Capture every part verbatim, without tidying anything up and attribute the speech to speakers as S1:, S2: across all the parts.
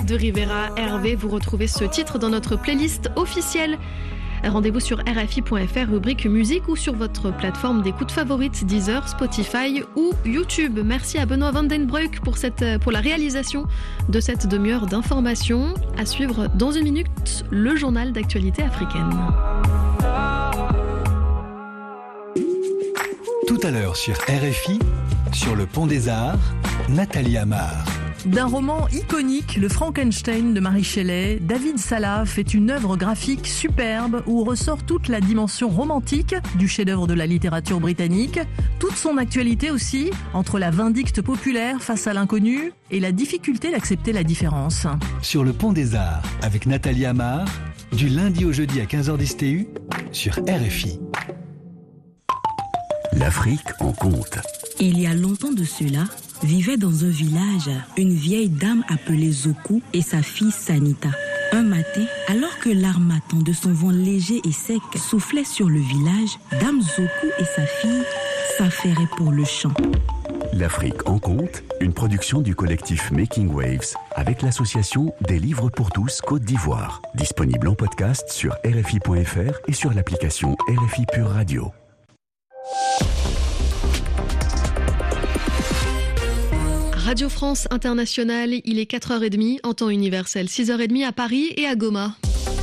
S1: de Rivera, Hervé. Vous retrouvez ce titre dans notre playlist officielle. Rendez-vous sur R F I point F R, rubrique musique, ou sur votre plateforme d'écoute favorite, Deezer, Spotify ou YouTube. Merci à Benoît Van den Broek pour, cette, pour la réalisation de cette demi-heure d'information. À suivre dans une minute, le journal d'actualité africaine.
S2: Tout à l'heure sur R F I, sur le Pont des Arts, Nathalie Amar.
S3: D'un roman iconique, Le Frankenstein de Mary Shelley, David Salah fait une œuvre graphique superbe où ressort toute la dimension romantique du chef-d'œuvre de la littérature britannique, toute son actualité aussi, entre la vindicte populaire face à l'inconnu et la difficulté d'accepter la différence.
S2: Sur le Pont des Arts, avec Nathalie Amar, du lundi au jeudi à quinze heures dix T U, sur R F I.
S4: L'Afrique en compte.
S5: Il y a longtemps de cela, vivait dans un village une vieille dame appelée Zoku et sa fille Sanita. Un matin, alors que l'armatan de son vent léger et sec soufflait sur le village, Dame Zoku et sa fille s'affairaient pour le chant.
S4: L'Afrique en compte, une production du collectif Making Waves avec l'association Des Livres pour tous Côte d'Ivoire. Disponible en podcast sur R F I point F R et sur l'application R F I Pure Radio.
S1: Radio France Internationale, il est quatre heures trente en temps universel, six heures trente à Paris et à Goma.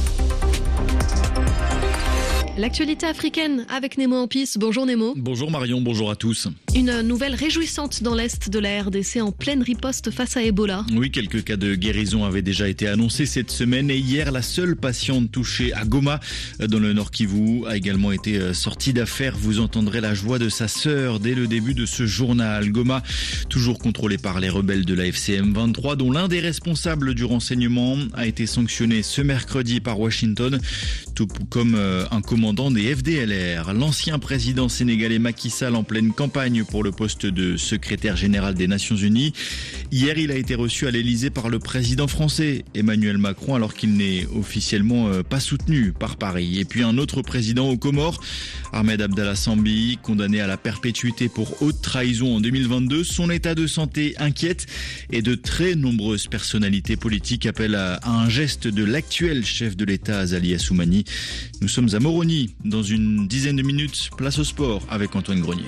S1: L'actualité africaine avec Nemo Ampis. Bonjour Nemo.
S6: Bonjour Marion, bonjour à tous.
S1: Une nouvelle réjouissante dans l'est de la R D C en pleine riposte face à Ebola.
S6: Oui, quelques cas de guérison avaient déjà été annoncés cette semaine et hier, la seule patiente touchée à Goma, dans le Nord Kivu, a également été sortie d'affaire. Vous entendrez la joie de sa sœur dès le début de ce journal. Goma, toujours contrôlé par les rebelles de la F C M vingt-trois, dont l'un des responsables du renseignement a été sanctionné ce mercredi par Washington, tout comme un commandant des F D L R. L'ancien président sénégalais Macky Sall en pleine campagne pour le poste de secrétaire général des Nations Unies. Hier, il a été reçu à l'Elysée par le président français Emmanuel Macron, alors qu'il n'est officiellement pas soutenu par Paris. Et puis un autre président aux Comores, Ahmed Abdallah Sambi, condamné à la perpétuité pour haute trahison en deux mille vingt-deux. Son état de santé inquiète et de très nombreuses personnalités politiques appellent à un geste de l'actuel chef de l'État, Azali Assoumani. Nous sommes à Moroni. Dans une dizaine de minutes, place au sport avec Antoine Grenier.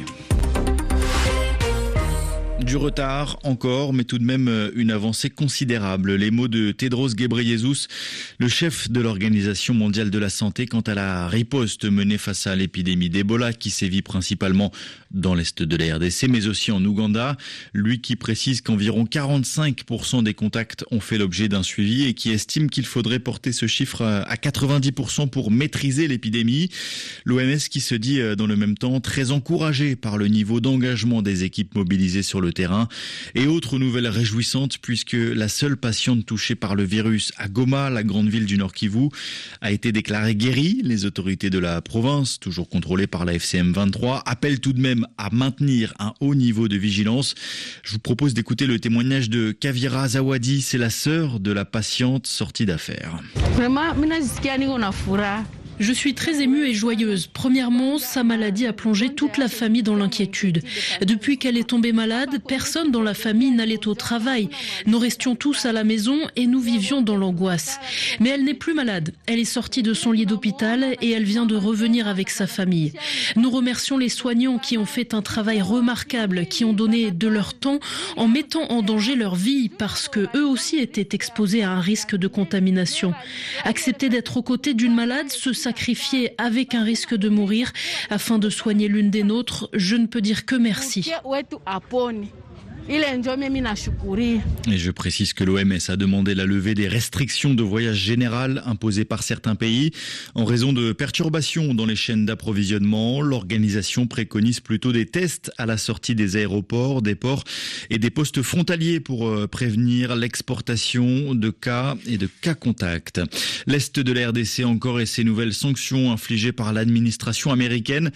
S6: Du retard encore, mais tout de même une avancée considérable. Les mots de Tedros Ghebreyesus, le chef de l'Organisation mondiale de la santé, quant à la riposte menée face à l'épidémie d'Ebola qui sévit principalement dans l'est de la R D C, mais aussi en Ouganda. Lui qui précise qu'environ quarante-cinq pour cent des contacts ont fait l'objet d'un suivi et qui estime qu'il faudrait porter ce chiffre à quatre-vingt-dix pour cent pour maîtriser l'épidémie. L'O M S qui se dit dans le même temps très encouragé par le niveau d'engagement des équipes mobilisées sur le terrain. Et autre nouvelle réjouissante, puisque la seule patiente touchée par le virus à Goma, la grande ville du Nord Kivu, a été déclarée guérie. Les autorités de la province, toujours contrôlées par la F C M vingt-trois, appellent tout de même à maintenir un haut niveau de vigilance. Je vous propose d'écouter le témoignage de Kavira Zawadi, c'est la sœur de la patiente sortie d'affaire.
S7: Je suis très émue et joyeuse. Premièrement, sa maladie a plongé toute la famille dans l'inquiétude. Depuis qu'elle est tombée malade, personne dans la famille n'allait au travail. Nous restions tous à la maison et nous vivions dans l'angoisse. Mais elle n'est plus malade. Elle est sortie de son lit d'hôpital et elle vient de revenir avec sa famille. Nous remercions les soignants qui ont fait un travail remarquable, qui ont donné de leur temps en mettant en danger leur vie parce que eux aussi étaient exposés à un risque de contamination. Accepter d'être aux côtés d'une malade, se sacrifier avec un risque de mourir afin de soigner l'une des nôtres, je ne peux dire que merci.
S6: Et je précise que l'O M S a demandé la levée des restrictions de voyage générales imposées par certains pays en raison de perturbations dans les chaînes d'approvisionnement. L'organisation préconise plutôt des tests à la sortie des aéroports, des ports et des postes frontaliers pour prévenir l'exportation de cas et de cas contacts. L'Est de la R D C encore et ses nouvelles sanctions infligées par l'administration américaine.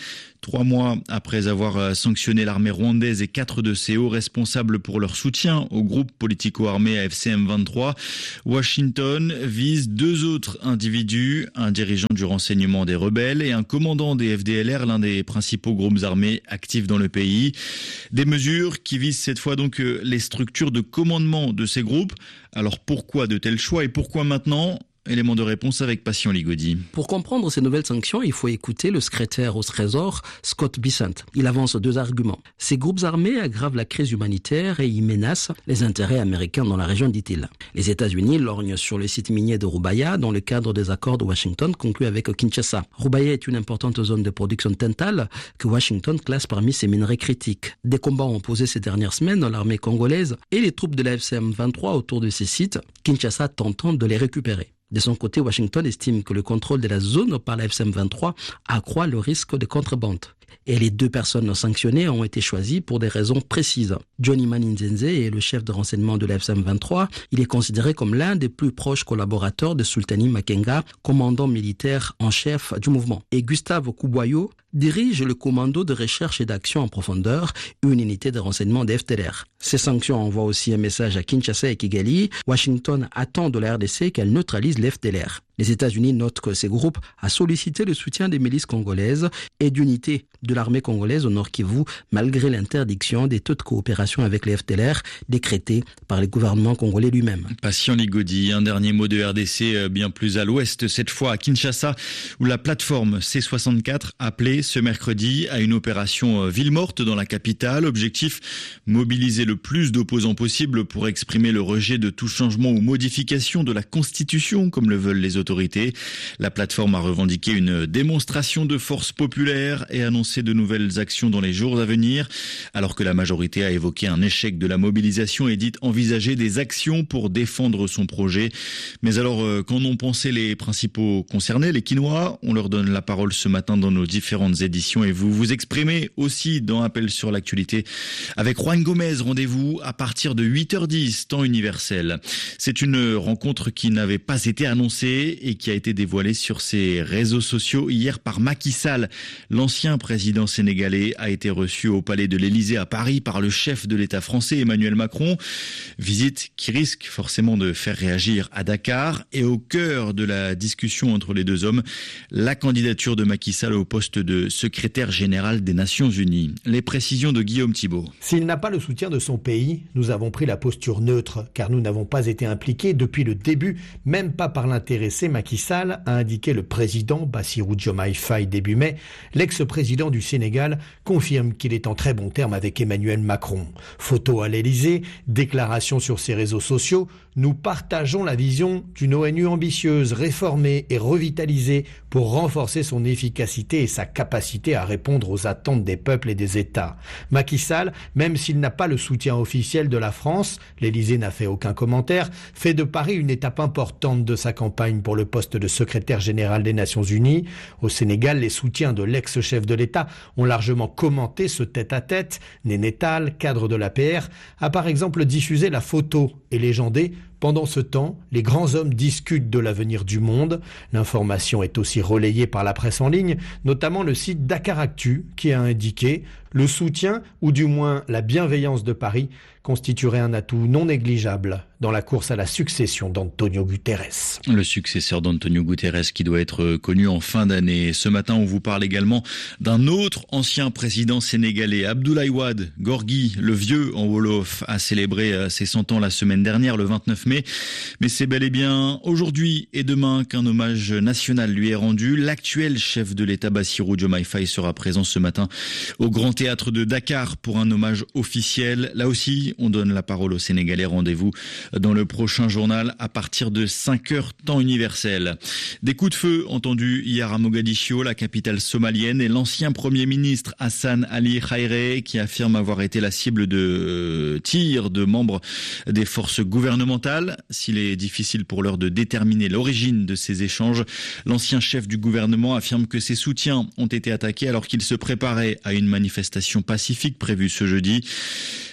S6: Trois mois après avoir sanctionné l'armée rwandaise et quatre de ses hauts responsables pour leur soutien au groupe politico-armé A F C M vingt-trois, Washington vise deux autres individus, un dirigeant du renseignement des rebelles et un commandant des F D L R, l'un des principaux groupes armés actifs dans le pays. Des mesures qui visent cette fois donc les structures de commandement de ces groupes. Alors pourquoi de tels choix et pourquoi maintenant ? Élément de réponse avec Patient Ligodi.
S8: Pour comprendre ces nouvelles sanctions, il faut écouter le secrétaire au Trésor, Scott Bessent. Il avance deux arguments. Ces groupes armés aggravent la crise humanitaire et y menacent les intérêts américains dans la région, dit-il. Les États-Unis lorgnent sur le site minier de Rubaya dans le cadre des accords de Washington conclus avec Kinshasa. Rubaya est une importante zone de production de tantale que Washington classe parmi ses minerais critiques. Des combats ont opposé ces dernières semaines dans l'armée congolaise et les troupes de la F C M vingt-trois autour de ces sites, Kinshasa tentant de les récupérer. De son côté, Washington estime que le contrôle de la zone par la F C M vingt-trois accroît le risque de contrebande. Et les deux personnes sanctionnées ont été choisies pour des raisons précises. Johnny Maninzenze est le chef de renseignement de la F C M vingt-trois. Il est considéré comme l'un des plus proches collaborateurs de Sultani Makenga, commandant militaire en chef du mouvement. Et Gustave Kuboyo dirige le commando de recherche et d'action en profondeur, une unité de renseignement des F D L R. Ces sanctions envoient aussi un message à Kinshasa et Kigali. Washington attend de la R D C qu'elle neutralise les F D L R. Les États-Unis notent que ces groupes ont sollicité le soutien des milices congolaises et d'unités de l'armée congolaise au Nord Kivu, malgré l'interdiction des taux de coopération avec les F D L R décrétés par le gouvernement congolais lui-même.
S6: Patient Ligodi, un dernier mot de R D C bien plus à l'ouest, cette fois à Kinshasa, où la plateforme C soixante-quatre appelée ce mercredi à une opération ville morte dans la capitale. Objectif, mobiliser le plus d'opposants possible pour exprimer le rejet de tout changement ou modification de la Constitution, comme le veulent les autorités. La plateforme a revendiqué une démonstration de force populaire et annoncé de nouvelles actions dans les jours à venir, alors que la majorité a évoqué un échec de la mobilisation et dit envisager des actions pour défendre son projet. Mais alors, qu'en ont pensé les principaux concernés, les Kinois? On leur donne la parole ce matin dans nos différentes éditions et vous vous exprimez aussi dans Appel sur l'actualité avec Juan Gomez. Rendez-vous à partir de huit heures dix, temps universel. C'est une rencontre qui n'avait pas été annoncée et qui a été dévoilée sur ses réseaux sociaux hier par Macky Sall. L'ancien président sénégalais a été reçu au palais de l'Élysée à Paris par le chef de l'État français Emmanuel Macron. Visite qui risque forcément de faire réagir à Dakar. Et au cœur de la discussion entre les deux hommes, la candidature de Macky Sall au poste de secrétaire général des Nations Unies. Les précisions de Guillaume Thibault.
S9: S'il n'a pas le soutien de son pays, nous avons pris la posture neutre, car nous n'avons pas été impliqués depuis le début, même pas par l'intéressé Macky Sall, a indiqué le président Bassirou Diomaye Faye début mai. L'ex-président du Sénégal confirme qu'il est en très bon terme avec Emmanuel Macron. Photo à l'Élysée, déclaration sur ses réseaux sociaux. Nous partageons la vision d'une O N U ambitieuse, réformée et revitalisée pour renforcer son efficacité et sa capacité à répondre aux attentes des peuples et des États. Macky Sall, même s'il n'a pas le soutien officiel de la France, l'Élysée n'a fait aucun commentaire, fait de Paris une étape importante de sa campagne pour le poste de secrétaire général des Nations Unies. Au Sénégal, les soutiens de l'ex-chef de l'État ont largement commenté ce tête-à-tête. Néné Tall, cadre de l'A P R, a par exemple diffusé la photo et légendé. Pendant ce temps, les grands hommes discutent de l'avenir du monde. L'information est aussi relayée par la presse en ligne, notamment le site Dakaractu, qui a indiqué le soutien, ou du moins la bienveillance de Paris, constituerait un atout non négligeable dans la course à la succession d'Antonio Guterres.
S6: Le successeur d'Antonio Guterres qui doit être connu en fin d'année. Ce matin, on vous parle également d'un autre ancien président sénégalais, Abdoulaye Wade. Gorgui, le vieux en Wolof, a célébré ses cent ans la semaine dernière, le vingt-neuf mai. Mais c'est bel et bien aujourd'hui et demain qu'un hommage national lui est rendu. L'actuel chef de l'État, Bassirou Diomaye Faye, sera présent ce matin au Grand Théâtre de Dakar pour un hommage officiel. Là aussi, on donne la parole aux Sénégalais. Rendez-vous dans le prochain journal à partir de cinq heures temps universel. Des coups de feu entendus hier à Mogadiscio, la capitale somalienne, et l'ancien Premier ministre Hassan Ali Khairé qui affirme avoir été la cible de tirs de membres des forces gouvernementales. S'il est difficile pour l'heure de déterminer l'origine de ces échanges, l'ancien chef du gouvernement affirme que ses soutiens ont été attaqués alors qu'il se préparait à une manifestation pacifique prévue ce jeudi.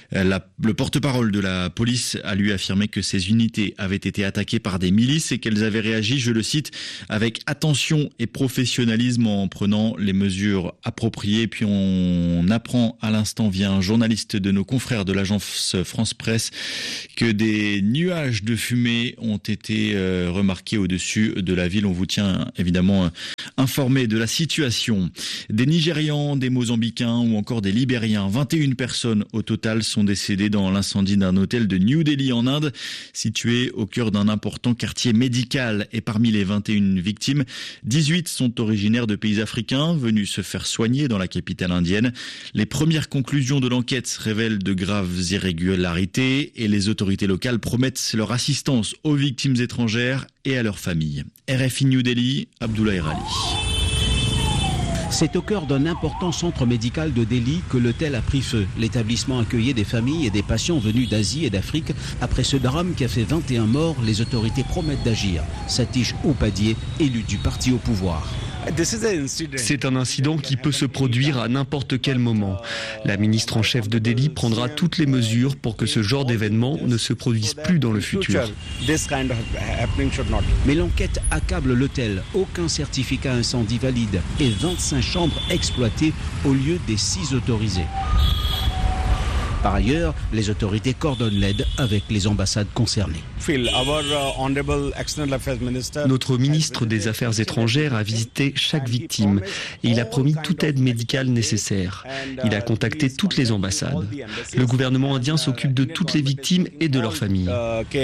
S6: La, le porte-parole de la police a lui affirmé que ces unités avaient été attaquées par des milices et qu'elles avaient réagi, je le cite, avec attention et professionnalisme en prenant les mesures appropriées. Puis on apprend à l'instant via un journaliste de nos confrères de l'agence France Presse que des nuages de fumée ont été euh, remarqués au-dessus de la ville. On vous tient évidemment informé de la situation. Des Nigérians, des Mozambicains ou encore des Libériens. vingt et une personnes au total sont décédées dans l'incendie d'un hôtel de New Delhi en Inde, situé au cœur d'un important quartier médical. Et parmi les vingt et une victimes, dix-huit sont originaires de pays africains venus se faire soigner dans la capitale indienne. Les premières conclusions de l'enquête révèlent de graves irrégularités et les autorités locales promettent leur assistance aux victimes étrangères et à leurs familles. R F I New Delhi, Abdullah Erali.
S10: C'est au cœur d'un important centre médical de Delhi que l'hôtel a pris feu. L'établissement accueillait des familles et des patients venus d'Asie et d'Afrique. Après ce drame qui a fait vingt et un morts, les autorités promettent d'agir. Satish Upadhyay, élu du parti au pouvoir.
S11: C'est un incident qui peut se produire à n'importe quel moment. La ministre en chef de Delhi prendra toutes les mesures pour que ce genre d'événement ne se produise plus dans le futur.
S10: Mais l'enquête accable l'hôtel. Aucun certificat incendie valide et vingt-cinq chambres exploitées au lieu des six autorisées. Par ailleurs, les autorités coordonnent l'aide avec les ambassades concernées.
S11: Notre ministre des Affaires étrangères a visité chaque victime et il a promis toute aide médicale nécessaire. Il a contacté toutes les ambassades. Le gouvernement indien s'occupe de toutes les victimes et de leurs familles.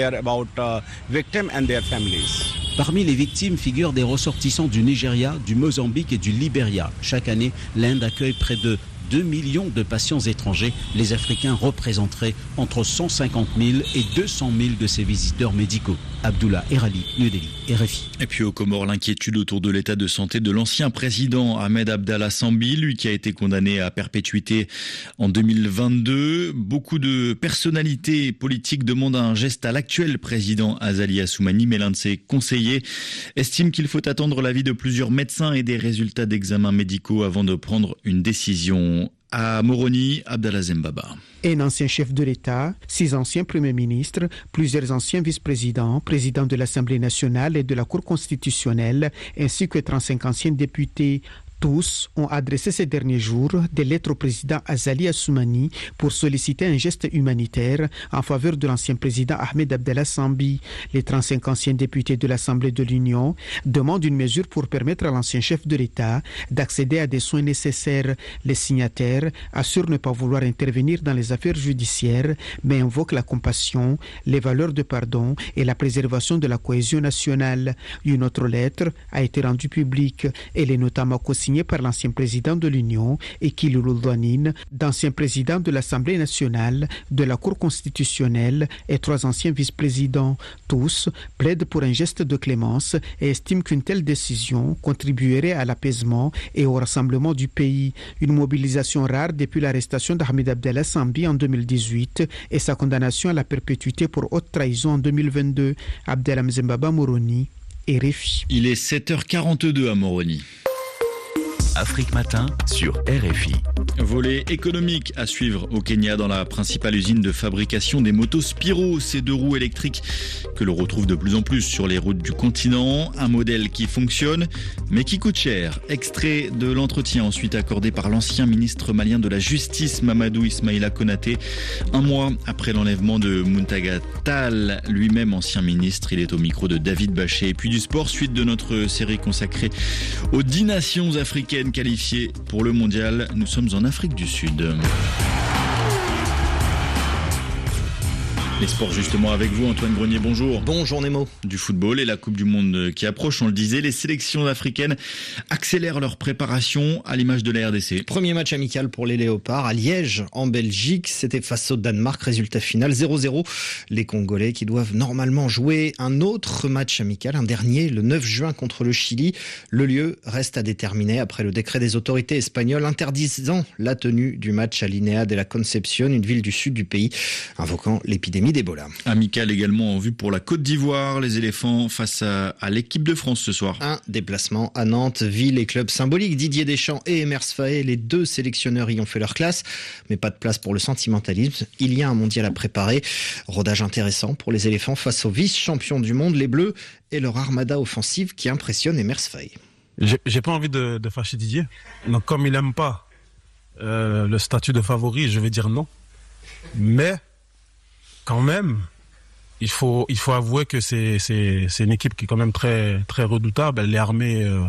S10: Parmi les victimes figurent des ressortissants du Nigeria, du Mozambique et du Libéria. Chaque année, l'Inde accueille près de deux millions de patients étrangers. Les Africains représenteraient entre cent cinquante mille et deux cent mille de ces visiteurs médicaux. Abdullah Erali, New Delhi, R F I.
S6: Et puis aux Comores, l'inquiétude autour de l'état de santé de l'ancien président Ahmed Abdallah Sambi, lui qui a été condamné à perpétuité en deux mille vingt-deux. Beaucoup de personnalités politiques demandent un geste à l'actuel président Azali Assoumani, mais l'un de ses conseillers estime qu'il faut attendre l'avis de plusieurs médecins et des résultats d'examens médicaux avant de prendre une décision. À Moroni, Abdallah Zembaba.
S12: Un ancien chef de l'État, six anciens premiers ministres, plusieurs anciens vice-présidents, présidents de l'Assemblée nationale et de la Cour constitutionnelle, ainsi que trente-cinq anciens députés. Tous ont adressé ces derniers jours des lettres au président Azali Assoumani pour solliciter un geste humanitaire en faveur de l'ancien président Ahmed Abdallah Sambi. Les trente-cinq anciens députés de l'Assemblée de l'Union demandent une mesure pour permettre à l'ancien chef de l'État d'accéder à des soins nécessaires. Les signataires assurent ne pas vouloir intervenir dans les affaires judiciaires, mais invoquent la compassion, les valeurs de pardon et la préservation de la cohésion nationale. Une autre lettre a été rendue publique. Elle est notamment co-signée par l'ancien président de l'Union, Ekil Louldouanine, d'ancien président de l'Assemblée nationale, de la Cour constitutionnelle et trois anciens vice-présidents. Tous plaident pour un geste de clémence et estiment qu'une telle décision contribuerait à l'apaisement et au rassemblement du pays. Une mobilisation rare depuis l'arrestation d'Ahmed Abdallah Sambi en deux mille dix-huit et sa condamnation à la perpétuité pour haute trahison en deux mille vingt-deux. Abdallah Zembaba, Moroni, R F I.
S6: Il est sept heures quarante-deux à Moroni.
S4: Afrique Matin sur R F I.
S6: Volet économique à suivre au Kenya dans la principale usine de fabrication des motos Spiro, ces deux roues électriques que l'on retrouve de plus en plus sur les routes du continent. Un modèle qui fonctionne mais qui coûte cher. Extrait de l'entretien ensuite accordé par l'ancien ministre malien de la Justice Mamadou Ismaïla Konaté. Un mois après l'enlèvement de Muntaga Tall, lui-même ancien ministre, il est au micro de David Bachet. Et puis du sport, suite de notre série consacrée aux dix nations africaines qualifiées pour le mondial. Nous sommes en Afrique du Sud. Les sports justement avec vous, Antoine Grenier, bonjour.
S13: Bonjour Nemo.
S6: Du football et la Coupe du Monde qui approche, on le disait, les sélections africaines accélèrent leur préparation à l'image de la R D C.
S13: Premier match amical pour les Léopards à Liège en Belgique, c'était face au Danemark, résultat final zéro zéro. Les Congolais qui doivent normalement jouer un autre match amical, un dernier le neuf juin contre le Chili. Le lieu reste à déterminer après le décret des autorités espagnoles interdisant la tenue du match à l'Inea de la Concepción, une ville du sud du pays, invoquant l'épidémie l'épidémie d'Ebola.
S6: Amical également en vue pour la Côte d'Ivoire, les éléphants face à, à l'équipe de France ce soir.
S13: Un déplacement à Nantes, ville et club symbolique. Didier Deschamps et Emers Faé, les deux sélectionneurs y ont fait leur classe, mais pas de place pour le sentimentalisme. Il y a un mondial à préparer. Rodage intéressant pour les éléphants face aux vice-champions du monde, les Bleus, et leur armada offensive qui impressionne Emers Faé.
S14: J'ai, j'ai pas envie de, de fâcher Didier. Donc comme il aime pas euh, le statut de favori, je vais dire non. Mais quand même, il faut il faut avouer que c'est c'est c'est une équipe qui est quand même très très redoutable. Elle est armée euh,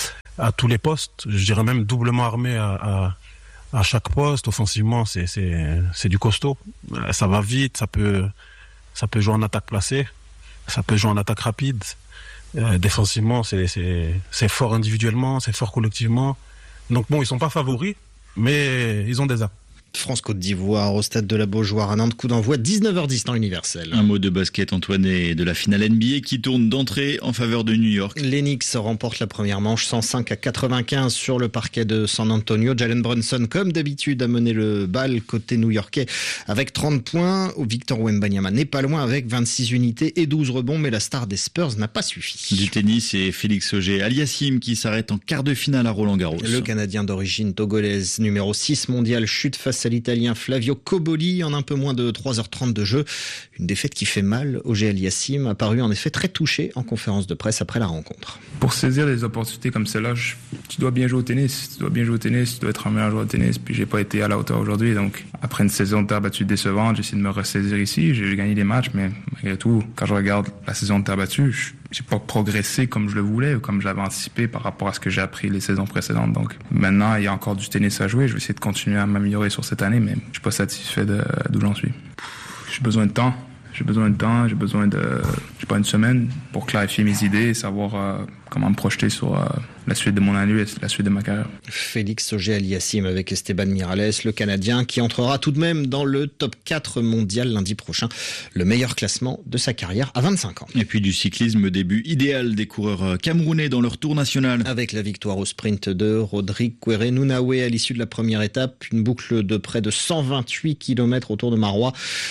S14: à tous les postes. Je dirais même doublement armée à, à à chaque poste. Offensivement, c'est c'est c'est du costaud. Ça va vite. Ça peut ça peut jouer en attaque placée. Ça peut jouer en attaque rapide. Euh, défensivement, c'est, c'est, c'est fort individuellement, c'est fort collectivement. Donc bon, ils sont pas favoris, mais ils ont des armes.
S13: France-Côte d'Ivoire au stade de la Beaujoire à Nantes, coup d'envoi dix-neuf heures dix temps universel.
S6: Un mot de basket, Antoine, et de la finale N B A qui tourne d'entrée en faveur de New York.
S13: Les Knicks remportent la première manche cent cinq à quatre-vingt-quinze sur le parquet de San Antonio. Jalen Brunson, comme d'habitude, a mené le bal côté new-yorkais avec trente points. Victor Wembanyama n'est pas loin avec vingt-six unités et douze rebonds, mais la star des Spurs n'a pas suffi.
S6: Du tennis et Félix Auger-Aliassime qui s'arrête en quart de finale à Roland-Garros.
S13: Le Canadien d'origine togolaise, numéro six mondial, chute face à l'Italien Flavio Cobolli en un peu moins de trois heures trente de jeu. Une défaite qui fait mal. Auger-Aliassime a paru en effet très touché en conférence de presse après la rencontre.
S15: Pour saisir des opportunités comme celle-là, je, tu dois bien jouer au tennis. Tu dois bien jouer au tennis, tu dois être un meilleur joueur de tennis. Puis j'ai pas été à la hauteur aujourd'hui. Donc après une saison de terre battue décevante, j'essaie de me ressaisir ici. J'ai gagné des matchs, mais malgré tout, quand je regarde la saison de terre battue, je, j'ai pas progressé comme je le voulais ou comme j'avais anticipé par rapport à ce que j'ai appris les saisons précédentes. Donc maintenant, il y a encore du tennis à jouer. Je vais essayer de continuer à m'améliorer sur cette année, mais je suis pas satisfait de, d'où j'en suis. J'ai besoin de temps. J'ai besoin de temps. J'ai besoin de, je sais pas, une semaine pour clarifier mes idées et savoir euh, comment me projeter sur euh, la suite de mon année et la suite de ma carrière.
S13: Félix Auger-Aliassime avec Esteban Miralles, le Canadien, qui entrera tout de même dans le top quatre mondial lundi prochain. Le meilleur classement de sa carrière à vingt-cinq ans.
S6: Et puis du cyclisme, début idéal des coureurs camerounais dans leur tour national.
S13: Avec la victoire au sprint de Rodrigue Kouéré-Nounaoué à l'issue de la première étape. Une boucle de près de cent vingt-huit kilomètres autour de Marois.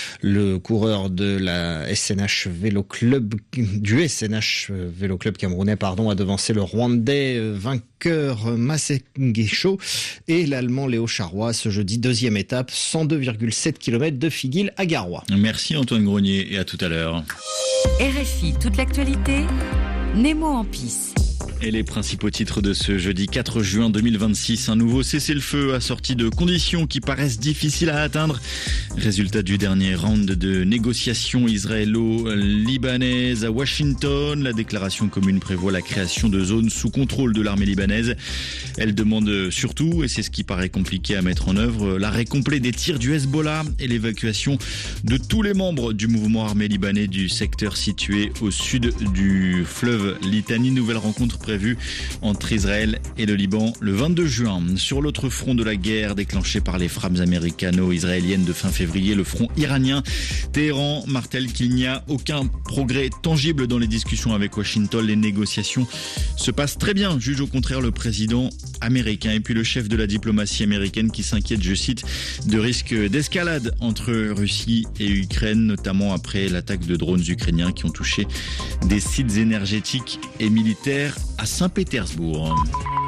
S13: Le coureur de la S N H Vélo Club, du S N H Vélo Club camerounais, pardon, a devancé le Rwandais vainqueur Massengesho et l'Allemand Léo Charrois ce jeudi, deuxième étape, cent deux virgule sept kilomètres de Figuil à Garoua.
S6: Merci Antoine Grenier et à tout à l'heure.
S16: R F I, toute l'actualité, Nemo en pisse.
S6: Et les principaux titres de ce jeudi quatre juin deux mille vingt-six. Un nouveau cessez-le-feu assorti de conditions qui paraissent difficiles à atteindre. Résultat du dernier round de négociations israélo-libanaises à Washington. La déclaration commune prévoit la création de zones sous contrôle de l'armée libanaise. Elle demande surtout, et c'est ce qui paraît compliqué à mettre en œuvre, l'arrêt complet des tirs du Hezbollah et l'évacuation de tous les membres du mouvement armé libanais du secteur situé au sud du fleuve Litani. Nouvelle rencontre prévue entre Israël et le Liban le vingt-deux juin. Sur l'autre front de la guerre déclenchée par les frappes américano-israéliennes de fin février, le front iranien, Téhéran martèle qu'il n'y a aucun progrès tangible dans les discussions avec Washington. Les négociations se passent très bien, juge au contraire le président américain. Et puis le chef de la diplomatie américaine qui s'inquiète, je cite, de risques d'escalade entre Russie et Ukraine, notamment après l'attaque de drones ukrainiens qui ont touché des sites énergétiques et militaires à Saint-Pétersbourg.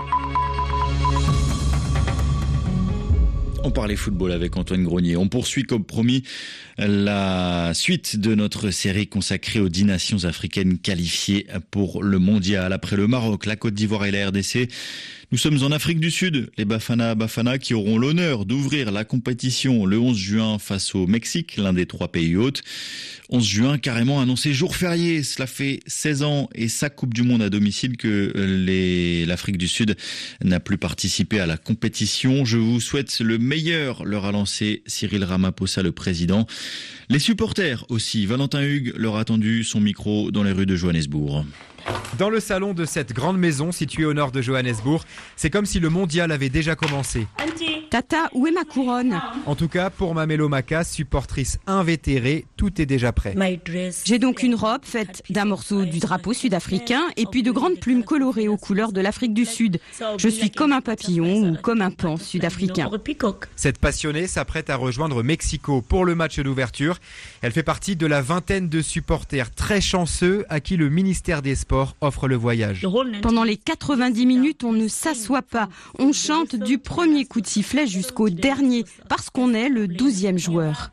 S6: On parlait football avec Antoine Grenier. On poursuit comme promis la suite de notre série consacrée aux dix nations africaines qualifiées pour le mondial. Après le Maroc, la Côte d'Ivoire et la R D C, nous sommes en Afrique du Sud. Les Bafana Bafana qui auront l'honneur d'ouvrir la compétition le onze juin face au Mexique, l'un des trois pays hôtes. onze juin, carrément annoncé jour férié. Cela fait seize ans et sa Coupe du Monde à domicile que les, l'Afrique du Sud n'a plus participé à la compétition. Je vous souhaite le meilleur, leur a lancé Cyril Ramaphosa, le président. Les supporters aussi. Valentin Hugues leur a tendu son micro dans les rues de Johannesburg.
S17: Dans le salon de cette grande maison située au nord de Johannesburg, c'est comme si le mondial avait déjà commencé. Tata, où est ma couronne?
S18: En tout cas, pour Mamelo Maka, supportrice invétérée, tout est déjà prêt.
S17: J'ai donc une robe faite d'un morceau du drapeau sud-africain et puis de grandes plumes colorées aux couleurs de l'Afrique du Sud. Je suis comme un papillon ou comme un pan sud-africain.
S18: Cette passionnée s'apprête à rejoindre Mexico pour le match d'ouverture. Elle fait partie de la vingtaine de supporters très chanceux à qui le ministère des Sports offre le voyage.
S17: Pendant les quatre-vingt-dix minutes, on ne s'assoit pas. On chante du premier coup de sifflet jusqu'au dernier, parce qu'on est le douzième joueur.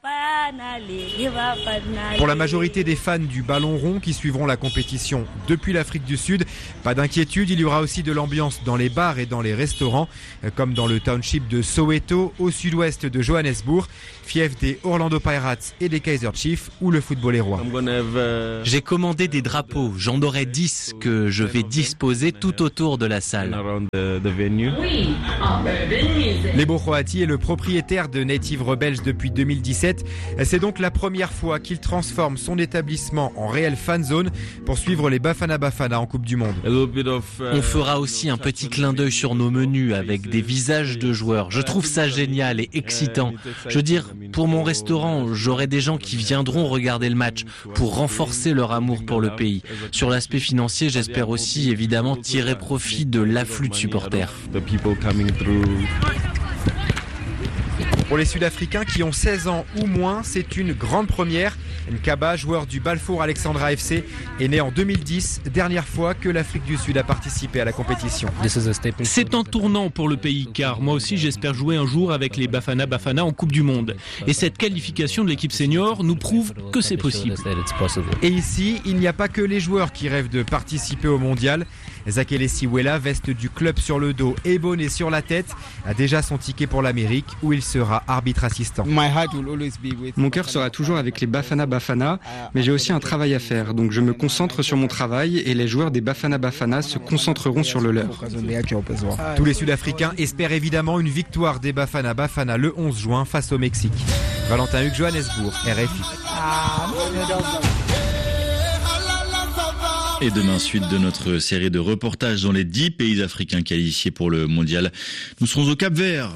S18: Pour la majorité des fans du ballon rond qui suivront la compétition depuis l'Afrique du Sud, pas d'inquiétude, il y aura aussi de l'ambiance dans les bars et dans les restaurants, comme dans le township de Soweto, au sud-ouest de Johannesburg, fief des Orlando Pirates et des Kaiser Chiefs, où le football est roi.
S19: J'ai commandé des drapeaux, j'en aurai dix que je vais disposer tout autour de la salle.
S18: Lebo Croati est le propriétaire de Native Rebels depuis deux mille dix-sept. C'est donc la première fois qu'il transforme son établissement en réelle fan zone pour suivre les Bafana Bafana en Coupe du Monde.
S19: On fera aussi un petit clin d'œil sur nos menus avec des visages de joueurs. Je trouve ça génial et excitant. Je veux dire, pour mon restaurant, j'aurai des gens qui viendront regarder le match pour renforcer leur amour pour le pays. Sur l'aspect financier, j'espère aussi évidemment tirer profit de l'afflux de supporters.
S18: Pour les Sud-Africains qui ont seize ans ou moins, c'est une grande première. Nkaba, joueur du Balfour Alexandra F C, est né en deux mille dix, dernière fois que l'Afrique du Sud a participé à la compétition.
S20: C'est un tournant pour le pays, car moi aussi j'espère jouer un jour avec les Bafana Bafana en Coupe du Monde. Et cette qualification de l'équipe senior nous prouve que c'est possible.
S18: Et ici, il n'y a pas que les joueurs qui rêvent de participer au mondial. Zakele Siwela, veste du club sur le dos et bonnet sur la tête, a déjà son ticket pour l'Amérique où il sera arbitre assistant.
S11: Mon cœur sera toujours avec les Bafana Bafana, mais j'ai aussi un travail à faire. Donc je me concentre sur mon travail et les joueurs des Bafana Bafana se concentreront sur le leur.
S18: Tous les Sud-Africains espèrent évidemment une victoire des Bafana Bafana le onze juin face au Mexique. Valentin Hugues, Johannesburg, R F I.
S6: Et demain, suite de notre série de reportages dans les dix pays africains qualifiés pour le mondial. Nous serons au Cap-Vert.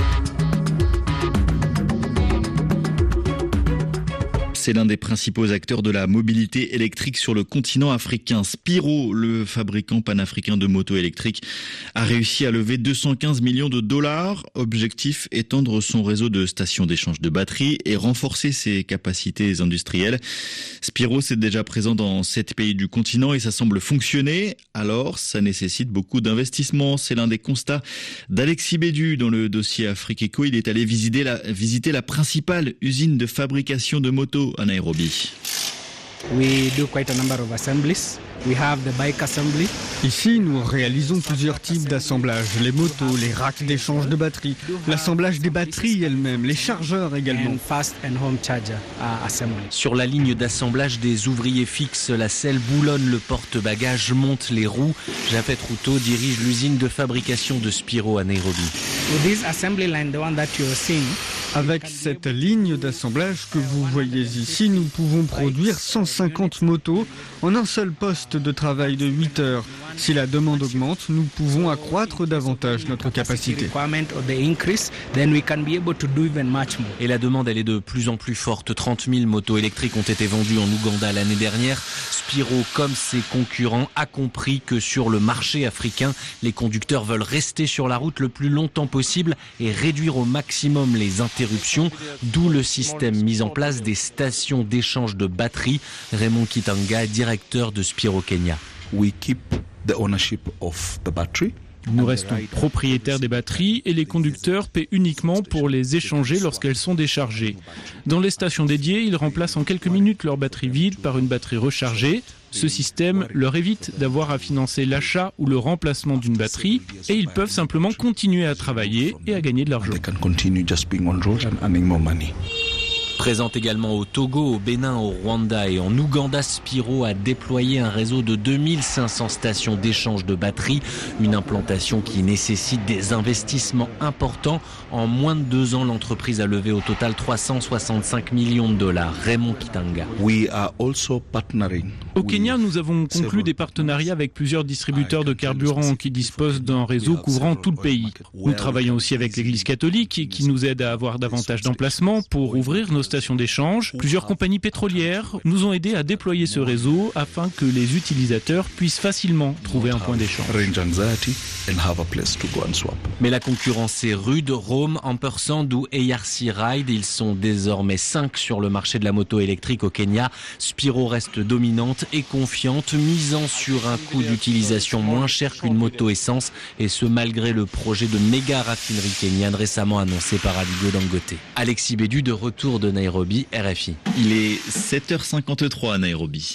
S6: C'est l'un des principaux acteurs de la mobilité électrique sur le continent africain. Spiro, le fabricant panafricain de motos électriques, a réussi à lever deux cent quinze millions de dollars. Objectif, étendre son réseau de stations d'échange de batteries et renforcer ses capacités industrielles. Spiro, c'est déjà présent dans sept pays du continent et ça semble fonctionner. Alors, ça nécessite beaucoup d'investissement. C'est l'un des constats d'Alexis Bédu dans le dossier Afrique Eco. Il est allé visiter la, visiter la principale usine de fabrication de motos à Nairobi.
S21: We do quite a number of assemblies. We have the bike assembly.
S22: Ici, nous réalisons plusieurs types d'assemblages. Les motos, les racks d'échange de batteries, l'assemblage des batteries elles-mêmes, les chargeurs également.
S21: And fast and home charger uh, assembly.
S19: Sur la ligne d'assemblage des ouvriers fixes, la selle boulonne le porte-bagages, monte les roues. Jafet Routo dirige l'usine de fabrication de Spiro à Nairobi.
S21: With this assembly line, the one that you are seeing,
S22: avec cette ligne d'assemblage que vous voyez ici, nous pouvons produire cent cinquante motos en un seul poste de travail de huit heures. Si la demande augmente, nous pouvons accroître davantage notre capacité.
S19: Et la demande, elle est de plus en plus forte. trente mille motos électriques ont été vendues en Ouganda l'année dernière. Spiro, comme ses concurrents, a compris que sur le marché africain, les conducteurs veulent rester sur la route le plus longtemps possible et réduire au maximum les interruptions, d'où le système mis en place des stations d'échange de batteries. Raymond Kitanga, directeur de Spiro Kenya.
S23: We keep the ownership of the battery.
S20: Nous restons propriétaires des batteries et les conducteurs paient uniquement pour les échanger lorsqu'elles sont déchargées. Dans les stations dédiées, ils remplacent en quelques minutes leur batterie vide par une batterie rechargée. Ce système leur évite d'avoir à financer l'achat ou le remplacement d'une batterie et ils peuvent simplement continuer à travailler et à gagner de l'argent.
S19: Présente également au Togo, au Bénin, au Rwanda et en Ouganda, Spiro a déployé un réseau de deux mille cinq cents stations d'échange de batteries. Une implantation qui nécessite des investissements importants. En moins de deux ans, l'entreprise a levé au total trois cent soixante-cinq millions de dollars. Raymond Kitanga.
S23: We are also partnering.
S20: Au Kenya, nous avons conclu des partenariats avec plusieurs distributeurs de carburant qui disposent d'un réseau couvrant tout le pays. Nous travaillons aussi avec l'Église catholique qui nous aide à avoir davantage d'emplacements pour ouvrir nos stations d'échange. Plusieurs compagnies pétrolières nous ont aidés à déployer ce réseau afin que les utilisateurs puissent facilement trouver un point d'échange.
S19: Mais la concurrence est rude. Rome, Ampersand ou A R C Ride, ils sont désormais cinq sur le marché de la moto électrique au Kenya. Spiro reste dominante et confiante, misant sur un coût d'utilisation moins cher qu'une moto essence, et ce malgré le projet de méga raffinerie kenyane récemment annoncé par Aliko Dangote. Alexis Bédu de retour de Nairobi, R F I.
S6: Il est sept heures cinquante-trois à Nairobi.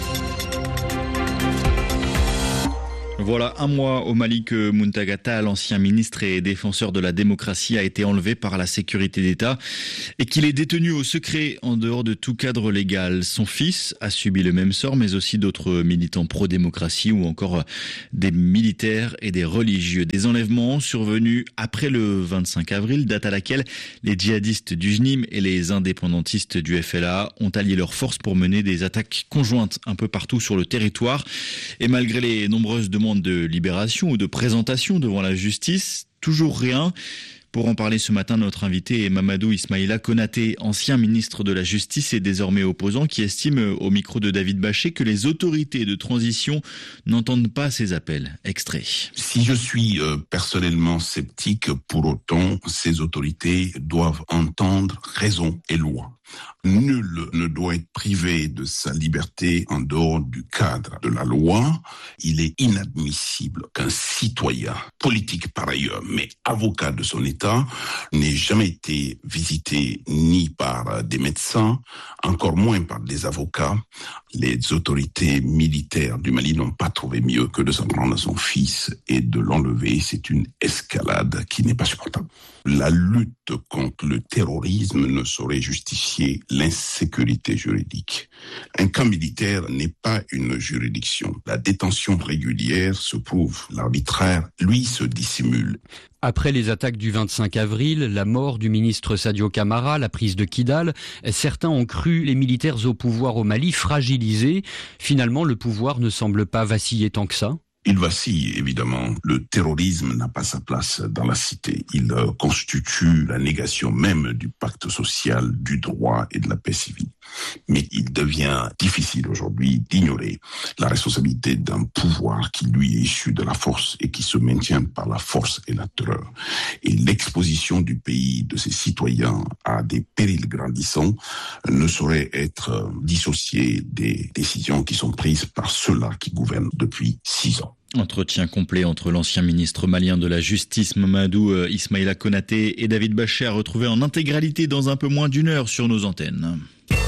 S6: Voilà un mois au Mali que Muntagata, l'ancien ministre et défenseur de la démocratie, a été enlevé par la sécurité d'État et qu'il est détenu au secret en dehors de tout cadre légal. Son fils a subi le même sort, mais aussi d'autres militants pro-démocratie ou encore des militaires et des religieux. Des enlèvements survenus après le vingt-cinq avril, date à laquelle les djihadistes du J N I M et les indépendantistes du F L A ont allié leurs forces pour mener des attaques conjointes un peu partout sur le territoire. Et malgré les nombreuses demandes de libération ou de présentation devant la justice, toujours rien. Pour en parler ce matin, notre invité est Mamadou Ismaïla Konaté, ancien ministre de la Justice et désormais opposant, qui estime au micro de David Bachet que les autorités de transition n'entendent pas ces appels. Extrait.
S2: Si je suis euh, personnellement sceptique, pour autant, ces autorités doivent entendre raison et loi. Nul ne doit être privé de sa liberté en dehors du cadre de la loi. Il est inadmissible qu'un citoyen, politique par ailleurs, mais avocat de son État, n'ait jamais été visité ni par des médecins, encore moins par des avocats. Les autorités militaires du Mali n'ont pas trouvé mieux que de s'en prendre à son fils et de l'enlever. C'est une escalade qui n'est pas supportable. La lutte contre le terrorisme ne saurait justifier l'insécurité juridique. Un camp militaire n'est pas une juridiction. La détention régulière se prouve. L'arbitraire, lui, se dissimule.
S3: Après les attaques du vingt-cinq avril, la mort du ministre Sadio Camara, la prise de Kidal, certains ont cru les militaires au pouvoir au Mali fragilisés. Finalement, le pouvoir ne semble pas vaciller tant que ça.
S2: Il vacille, évidemment. Le terrorisme n'a pas sa place dans la cité. Il euh, constitue la négation même du pacte social, du droit et de la paix civile. Mais il devient difficile aujourd'hui d'ignorer la responsabilité d'un pouvoir qui lui est issu de la force et qui se maintient par la force et la terreur. Et l'exposition du pays, de ses citoyens à des périls grandissants ne saurait être dissociée des décisions qui sont prises par ceux-là qui gouvernent depuis six ans.
S6: Entretien complet entre l'ancien ministre malien de la Justice, Mamadou Ismaïla Konaté, et David Bachet à retrouver en intégralité dans un peu moins d'une heure sur nos antennes.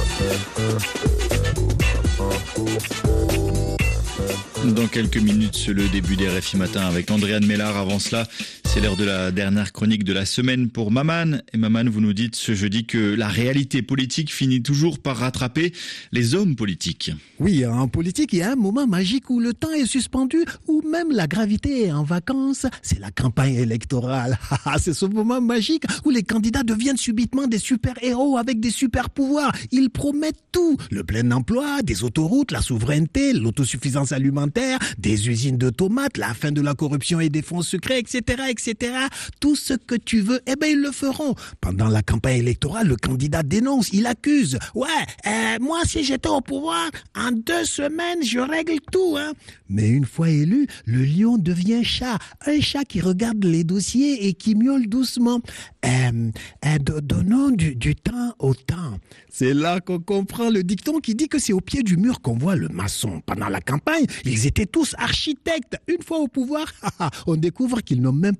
S6: Dans quelques minutes, le début des R F I Matin avec Andréane Mellard. Avant cela, c'est l'heure de la dernière chronique de la semaine pour Maman. Et Maman, vous nous dites ce jeudi que la réalité politique finit toujours par rattraper les hommes politiques.
S5: Oui, en politique, il y a un moment magique où le temps est suspendu, où même la gravité est en vacances. C'est la campagne électorale. C'est ce moment magique où les candidats deviennent subitement des super-héros avec des super-pouvoirs. Ils promettent tout. Le plein emploi, des autoroutes, la souveraineté, l'autosuffisance alimentaire, des usines de tomates, la fin de la corruption et des fonds secrets, et cetera, et cetera. Tout ce que tu veux, eh ben ils le feront. Pendant la campagne électorale, le candidat dénonce, il accuse. Ouais, euh, moi si j'étais au pouvoir, en deux semaines, je règle tout. Hein. Mais une fois élu, le lion devient chat. Un chat qui regarde les dossiers et qui miaule doucement. Euh, euh, donnons du, du temps au temps. C'est là qu'on comprend le dicton qui dit que c'est au pied du mur qu'on voit le maçon. Pendant la campagne, ils étaient tous architectes. Une fois au pouvoir, on découvre qu'ils n'ont même pas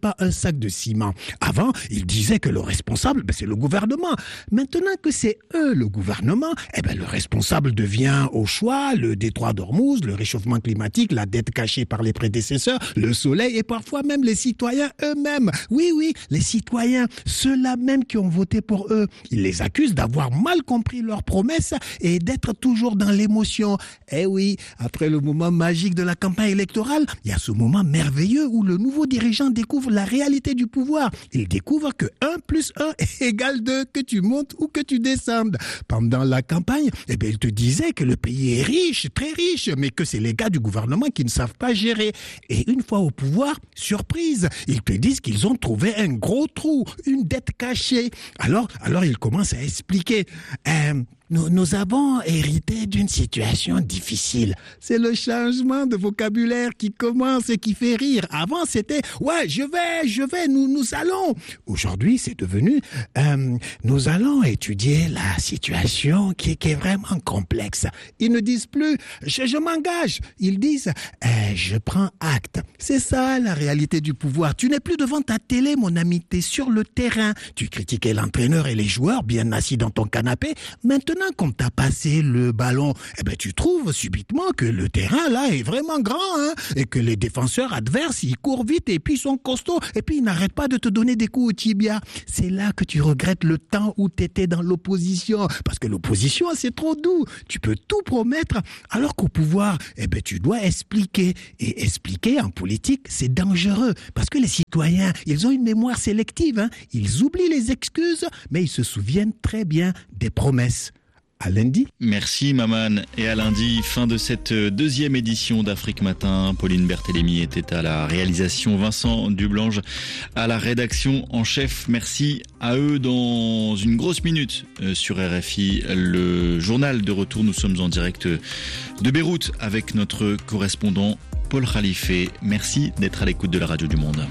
S5: pas un sac de ciment. Avant, ils disaient que le responsable, ben, c'est le gouvernement. Maintenant que c'est eux, le gouvernement, eh ben, le responsable devient au choix le détroit d'Ormuz, le réchauffement climatique, la dette cachée par les prédécesseurs, le soleil et parfois même les citoyens eux-mêmes. Oui, oui, les citoyens, ceux-là même qui ont voté pour eux. Ils les accusent d'avoir mal compris leurs promesses et d'être toujours dans l'émotion. Eh oui, après le moment magique de la campagne électorale, il y a ce moment merveilleux où le nouveau dirigeant découvre la réalité du pouvoir. Il découvre que un plus un égale deux, que tu montes ou que tu descendes. Pendant la campagne, eh bien, il te disait que le pays est riche, très riche, mais que c'est les gars du gouvernement qui ne savent pas gérer. Et une fois au pouvoir, surprise, ils te disent qu'ils ont trouvé un gros trou, une dette cachée. Alors, alors ils commencent à expliquer. Euh, Nous, nous avons hérité d'une situation difficile. C'est le changement de vocabulaire qui commence et qui fait rire. Avant, c'était « Ouais, je vais, je vais, nous, nous allons ». Aujourd'hui, c'est devenu euh, « Nous allons étudier la situation qui, qui est vraiment complexe ». Ils ne disent plus « Je, je m'engage ». Ils disent euh, « Je prends acte ». C'est ça, la réalité du pouvoir. Tu n'es plus devant ta télé, mon ami, t'es sur le terrain. Tu critiquais l'entraîneur et les joueurs bien assis dans ton canapé. Maintenant, quand t'as passé le ballon, eh ben, tu trouves subitement que le terrain, là, est vraiment grand, hein, et que les défenseurs adverses, ils courent vite et puis ils sont costauds et puis ils n'arrêtent pas de te donner des coups au tibia. C'est là que tu regrettes le temps où t'étais dans l'opposition. Parce que l'opposition, c'est trop doux. Tu peux tout promettre, alors qu'au pouvoir, eh ben, tu dois expliquer. Et expliquer en politique, c'est dangereux. Parce que les citoyens, ils ont une mémoire sélective, hein. Ils oublient les excuses, mais ils se souviennent très bien des promesses. À lundi.
S6: Merci Maman. Et à lundi, fin de cette deuxième édition d'Afrique Matin. Pauline Berthélémy était à la réalisation, Vincent Dublange à la rédaction en chef. Merci à eux. Dans une grosse minute sur R F I, le journal de retour. Nous sommes en direct de Beyrouth avec notre correspondant Paul Khalife. Merci d'être à l'écoute de la radio du Monde.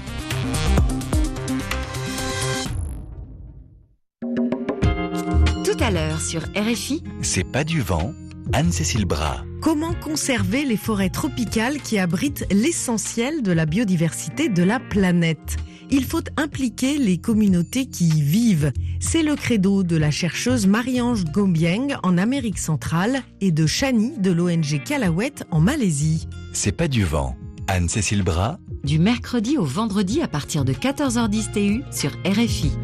S16: Tout à l'heure sur R F I.
S1: C'est pas du vent, Anne-Cécile Bras.
S7: Comment conserver les forêts tropicales qui abritent l'essentiel de la biodiversité de la planète ? Il faut impliquer les communautés qui y vivent. C'est le credo de la chercheuse Marie-Ange Gombieng en Amérique centrale et de Chani de l'O N G Kalawet en Malaisie.
S1: C'est pas du vent, Anne-Cécile Bras.
S16: Du mercredi au vendredi à partir de quatorze heures dix T U sur R F I.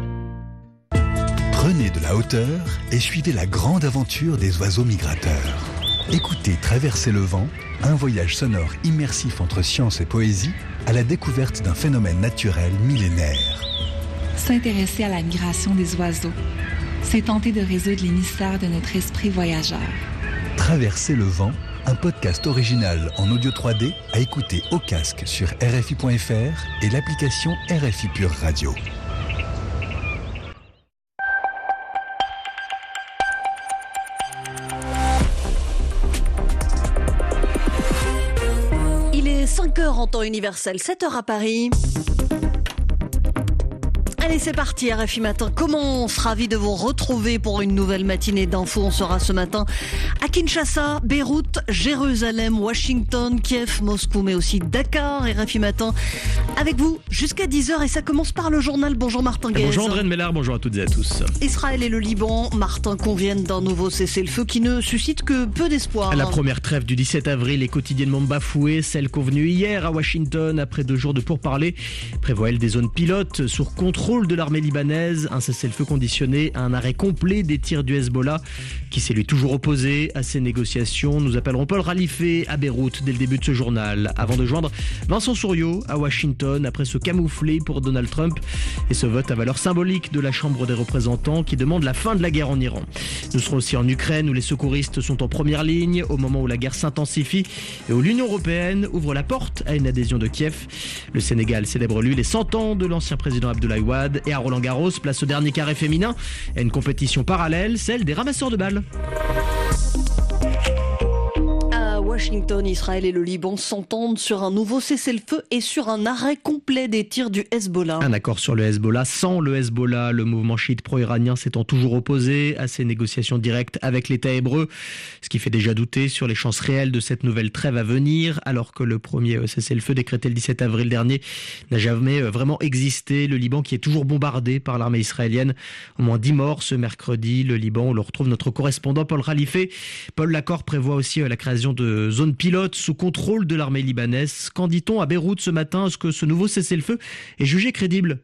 S8: Prenez de la hauteur et suivez la grande aventure des oiseaux migrateurs. Écoutez Traverser le vent, un voyage sonore immersif entre science et poésie à la découverte d'un phénomène naturel millénaire.
S24: S'intéresser à la migration des oiseaux, c'est tenter de résoudre les mystères de notre esprit voyageur.
S8: Traverser le vent, un podcast original en audio trois D à écouter au casque sur R F I point F R et l'application R F I Pure Radio.
S25: cinq heures en temps universel, sept heures à Paris. Allez, c'est parti, R F I Matin. Comment on sera ravis de vous retrouver pour une nouvelle matinée d'infos. On sera ce matin à Kinshasa, Beyrouth, Jérusalem, Washington, Kiev, Moscou, mais aussi Dakar. R F I Matin avec vous jusqu'à dix heures et ça commence par le journal. Bonjour Martin Guez.
S26: Bonjour André Mellard, bonjour à toutes et à tous.
S25: Israël et le Liban, Martin, conviennent d'un nouveau cessez-le-feu qui ne suscite que peu d'espoir.
S26: La première trêve du dix-sept avril est quotidiennement bafouée. Celle convenue hier à Washington après deux jours de pourparlers prévoit elle des zones pilotes sur contrôle de l'armée libanaise, un cessez-le-feu conditionné à un arrêt complet des tirs du Hezbollah qui s'est lui toujours opposé à ces négociations. Nous appellerons Paul Khalife à Beyrouth dès le début de ce journal avant de joindre Vincent Souriau à Washington après ce camouflé pour Donald Trump et ce vote à valeur symbolique de la Chambre des représentants qui demande la fin de la guerre en Iran. Nous serons aussi en Ukraine où les secouristes sont en première ligne au moment où la guerre s'intensifie et où l'Union européenne ouvre la porte à une adhésion de Kiev. Le Sénégal célèbre lui les cent ans de l'ancien président Abdoulaye Wade. Et à Roland-Garros, place au dernier carré féminin et une compétition parallèle, celle des ramasseurs de balles.
S25: Washington, Israël et le Liban s'entendent sur un nouveau cessez-le-feu et sur un arrêt complet des tirs du Hezbollah.
S26: Un accord sur le Hezbollah sans le Hezbollah. Le mouvement chiite pro-iranien s'étant toujours opposé à ces négociations directes avec l'État hébreu, ce qui fait déjà douter sur les chances réelles de cette nouvelle trêve à venir, alors que le premier cessez-le-feu décrété le dix-sept avril dernier n'a jamais vraiment existé. Le Liban qui est toujours bombardé par l'armée israélienne. Au moins dix morts ce mercredi. Le Liban, on le retrouve notre correspondant Paul Khalife. Paul, l'accord prévoit aussi la création de zones pilotes sous contrôle de l'armée libanaise. Qu'en dit-on à Beyrouth ce matin? Est-ce que ce nouveau cessez-le-feu est jugé crédible?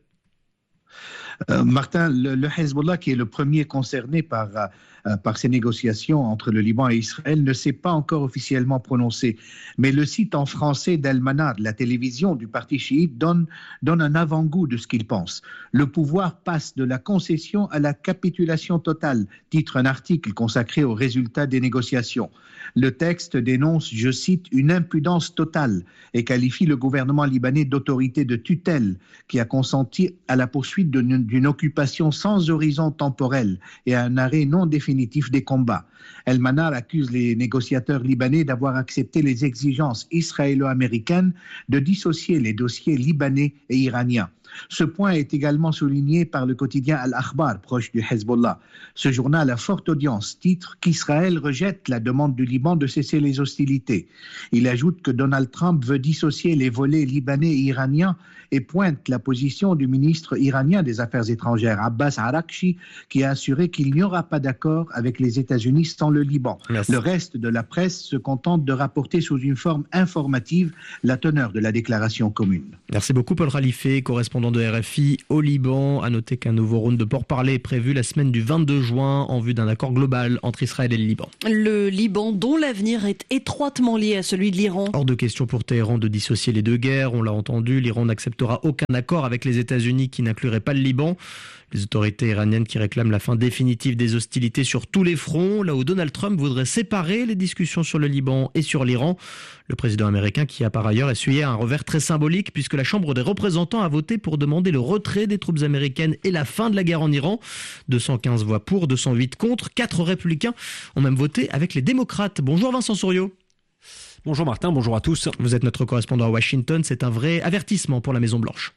S4: Euh, Martin, le, le Hezbollah, qui est le premier concerné par, euh, par ces négociations entre le Liban et Israël, ne s'est pas encore officiellement prononcé. Mais le site en français d'Al-Manar, la télévision du parti chiite, donne, donne un avant-goût de ce qu'il pense. Le pouvoir passe de la concession à la capitulation totale, titre un article consacré aux résultats des négociations. Le texte dénonce, je cite, une impudence totale et qualifie le gouvernement libanais d'autorité de tutelle qui a consenti à la poursuite d'une, d'une occupation sans horizon temporel et à un arrêt non définitif des combats. El-Manar accuse les négociateurs libanais d'avoir accepté les exigences israélo-américaines de dissocier les dossiers libanais et iraniens. Ce point est également souligné par le quotidien Al-Akhbar, proche du Hezbollah. Ce journal à forte audience titre qu'Israël rejette la demande du Liban de cesser les hostilités. Il ajoute que Donald Trump veut dissocier les volets libanais et iraniens et pointe la position du ministre iranien des Affaires étrangères, Abbas Araghchi, qui a assuré qu'il n'y aura pas d'accord avec les États-Unis sans le Liban. Merci. Le reste de la presse se contente de rapporter sous une forme informative la teneur de la déclaration commune.
S26: Merci beaucoup Paul Khalife, correspondant de R F I au Liban. À noter qu'un nouveau round de pourparlers est prévu la semaine du vingt-deux juin en vue d'un accord global entre Israël et le Liban.
S25: Le Liban, dont l'avenir est étroitement lié à celui de l'Iran.
S26: Hors de question pour Téhéran de dissocier les deux guerres. On l'a entendu, l'Iran n'acceptera aucun accord avec les États-Unis qui n'inclurait pas le Liban. Les autorités iraniennes qui réclament la fin définitive des hostilités sur tous les fronts, là où Donald Trump voudrait séparer les discussions sur le Liban et sur l'Iran. Le président américain qui a par ailleurs essuyé un revers très symbolique puisque la Chambre des représentants a voté pour demander le retrait des troupes américaines et la fin de la guerre en Iran. deux cent quinze voix pour, deux cent huit contre. Quatre républicains ont même voté avec les démocrates. Bonjour Vincent Souriau.
S9: Bonjour Martin, bonjour à tous.
S26: Vous êtes notre correspondant à Washington, c'est un vrai avertissement pour la Maison-Blanche.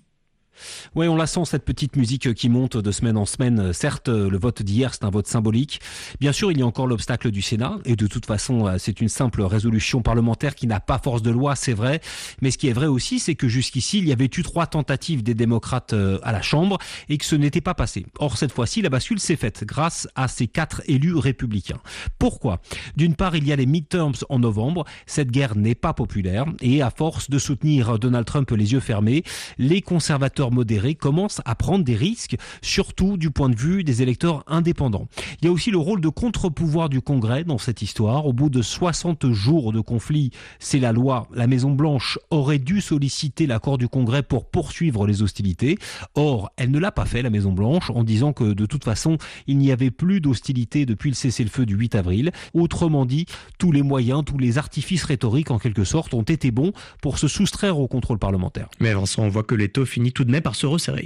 S9: Oui, on la sent, cette petite musique qui monte de semaine en semaine. Certes, le vote d'hier, c'est un vote symbolique. Bien sûr, il y a encore l'obstacle du Sénat. Et de toute façon, c'est une simple résolution parlementaire qui n'a pas force de loi, c'est vrai. Mais ce qui est vrai aussi, c'est que jusqu'ici, il y avait eu trois tentatives des démocrates à la Chambre et que ce n'était pas passé. Or, cette fois-ci, la bascule s'est faite grâce à ces quatre élus républicains. Pourquoi ? D'une part, il y a les midterms en novembre. Cette guerre n'est pas populaire. Et à force de soutenir Donald Trump les yeux fermés, les conservateurs modérés commencent à prendre des risques, surtout du point de vue des électeurs indépendants. Il y a aussi le rôle de contre-pouvoir du Congrès dans cette histoire. Au bout de soixante jours de conflit, c'est la loi. La Maison-Blanche aurait dû solliciter l'accord du Congrès pour poursuivre les hostilités. Or, elle ne l'a pas fait, la Maison-Blanche, en disant que de toute façon, il n'y avait plus d'hostilités depuis le cessez-le-feu du huit avril. Autrement dit, tous les moyens, tous les artifices rhétoriques, en quelque sorte, ont été bons pour se soustraire au contrôle parlementaire.
S26: Mais Vincent, on voit que l'étau finit tout de même par se resserrer.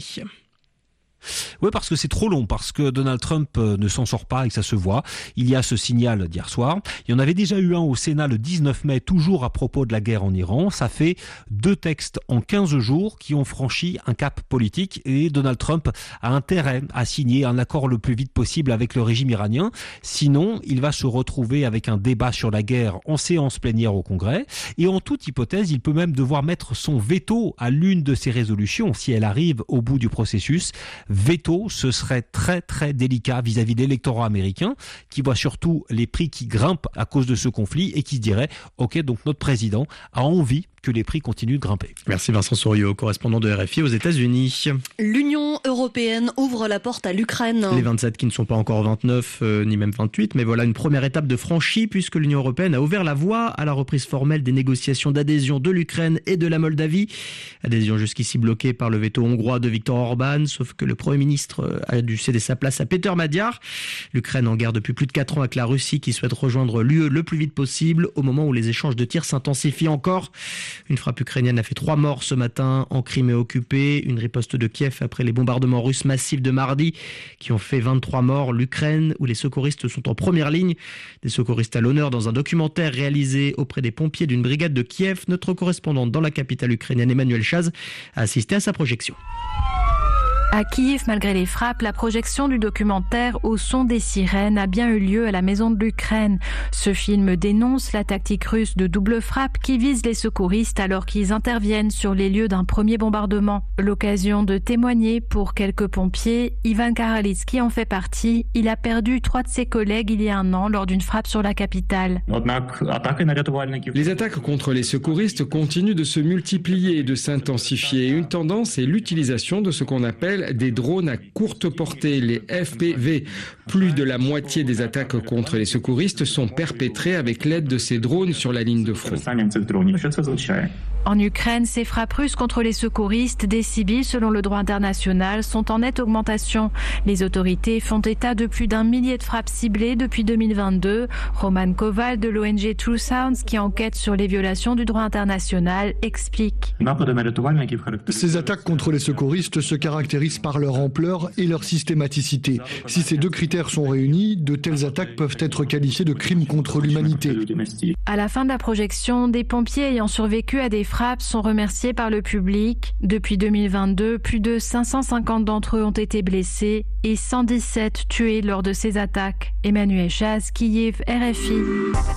S9: Oui, parce que c'est trop long, parce que Donald Trump ne s'en sort pas et que ça se voit. Il y a ce signal d'hier soir. Il y en avait déjà eu un au Sénat le dix-neuf mai, toujours à propos de la guerre en Iran. Ça fait deux textes en quinze jours qui ont franchi un cap politique et Donald Trump a intérêt à signer un accord le plus vite possible avec le régime iranien. Sinon, il va se retrouver avec un débat sur la guerre en séance plénière au Congrès. Et en toute hypothèse, il peut même devoir mettre son veto à l'une de ces résolutions si elle arrive au bout du processus. Veto, ce serait très très délicat vis-à-vis de l'électorat américain qui voit surtout les prix qui grimpent à cause de ce conflit et qui se dirait « Ok, donc notre président a envie que les prix continuent de grimper ».
S26: Merci Vincent Souriau, correspondant de R F I aux États-Unis.
S25: L'Union européenne ouvre la porte à l'Ukraine.
S26: Les vingt-sept qui ne sont pas encore vingt-neuf, euh, ni même vingt-huit, mais voilà une première étape de franchie puisque l'Union européenne a ouvert la voie à la reprise formelle des négociations d'adhésion de l'Ukraine et de la Moldavie. Adhésion jusqu'ici bloquée par le veto hongrois de Viktor Orban, sauf que le Premier ministre a dû céder sa place à Peter Magyar. L'Ukraine en guerre depuis plus de quatre ans avec la Russie qui souhaite rejoindre l'U E le plus vite possible au moment où les échanges de tirs s'intensifient encore. Une frappe ukrainienne a fait trois morts ce matin en Crimée occupée. Une riposte de Kiev après les bombardements russes massifs de mardi qui ont fait vingt-trois morts. L'Ukraine, où les secouristes sont en première ligne. Des secouristes à l'honneur dans un documentaire réalisé auprès des pompiers d'une brigade de Kiev. Notre correspondante dans la capitale ukrainienne, Emmanuel Chaz, a assisté à sa projection.
S10: À Kiev, malgré les frappes, la projection du documentaire Au son des sirènes a bien eu lieu à la Maison de l'Ukraine. Ce film dénonce la tactique russe de double frappe qui vise les secouristes alors qu'ils interviennent sur les lieux d'un premier bombardement. L'occasion de témoigner pour quelques pompiers. Ivan Karalitsky en fait partie. Il a perdu trois de ses collègues il y a un an lors d'une frappe sur la capitale.
S12: Les attaques contre les secouristes continuent de se multiplier et de s'intensifier. Une tendance est l'utilisation de ce qu'on appelle des drones à courte portée, les F P V. Plus de la moitié des attaques contre les secouristes sont perpétrées avec l'aide de ces drones sur la ligne de front.
S10: En Ukraine, ces frappes russes contre les secouristes, des civils selon le droit international, sont en nette augmentation. Les autorités font état de plus d'un millier de frappes ciblées depuis deux mille vingt-deux. Roman Koval de l'O N G True Sounds, qui enquête sur les violations du droit international, explique.
S13: Ces attaques contre les secouristes se caractérisent par leur ampleur et leur systématicité. Si ces deux critères sont réunis, de telles attaques peuvent être qualifiées de crimes contre l'humanité.
S10: À la fin de la projection, des pompiers ayant survécu à des frappes sont remerciés par le public. Depuis deux mille vingt-deux, plus de cinq cent cinquante d'entre eux ont été blessés et cent dix-sept tués lors de ces attaques. Emmanuel Chaz, Kiev, R F I.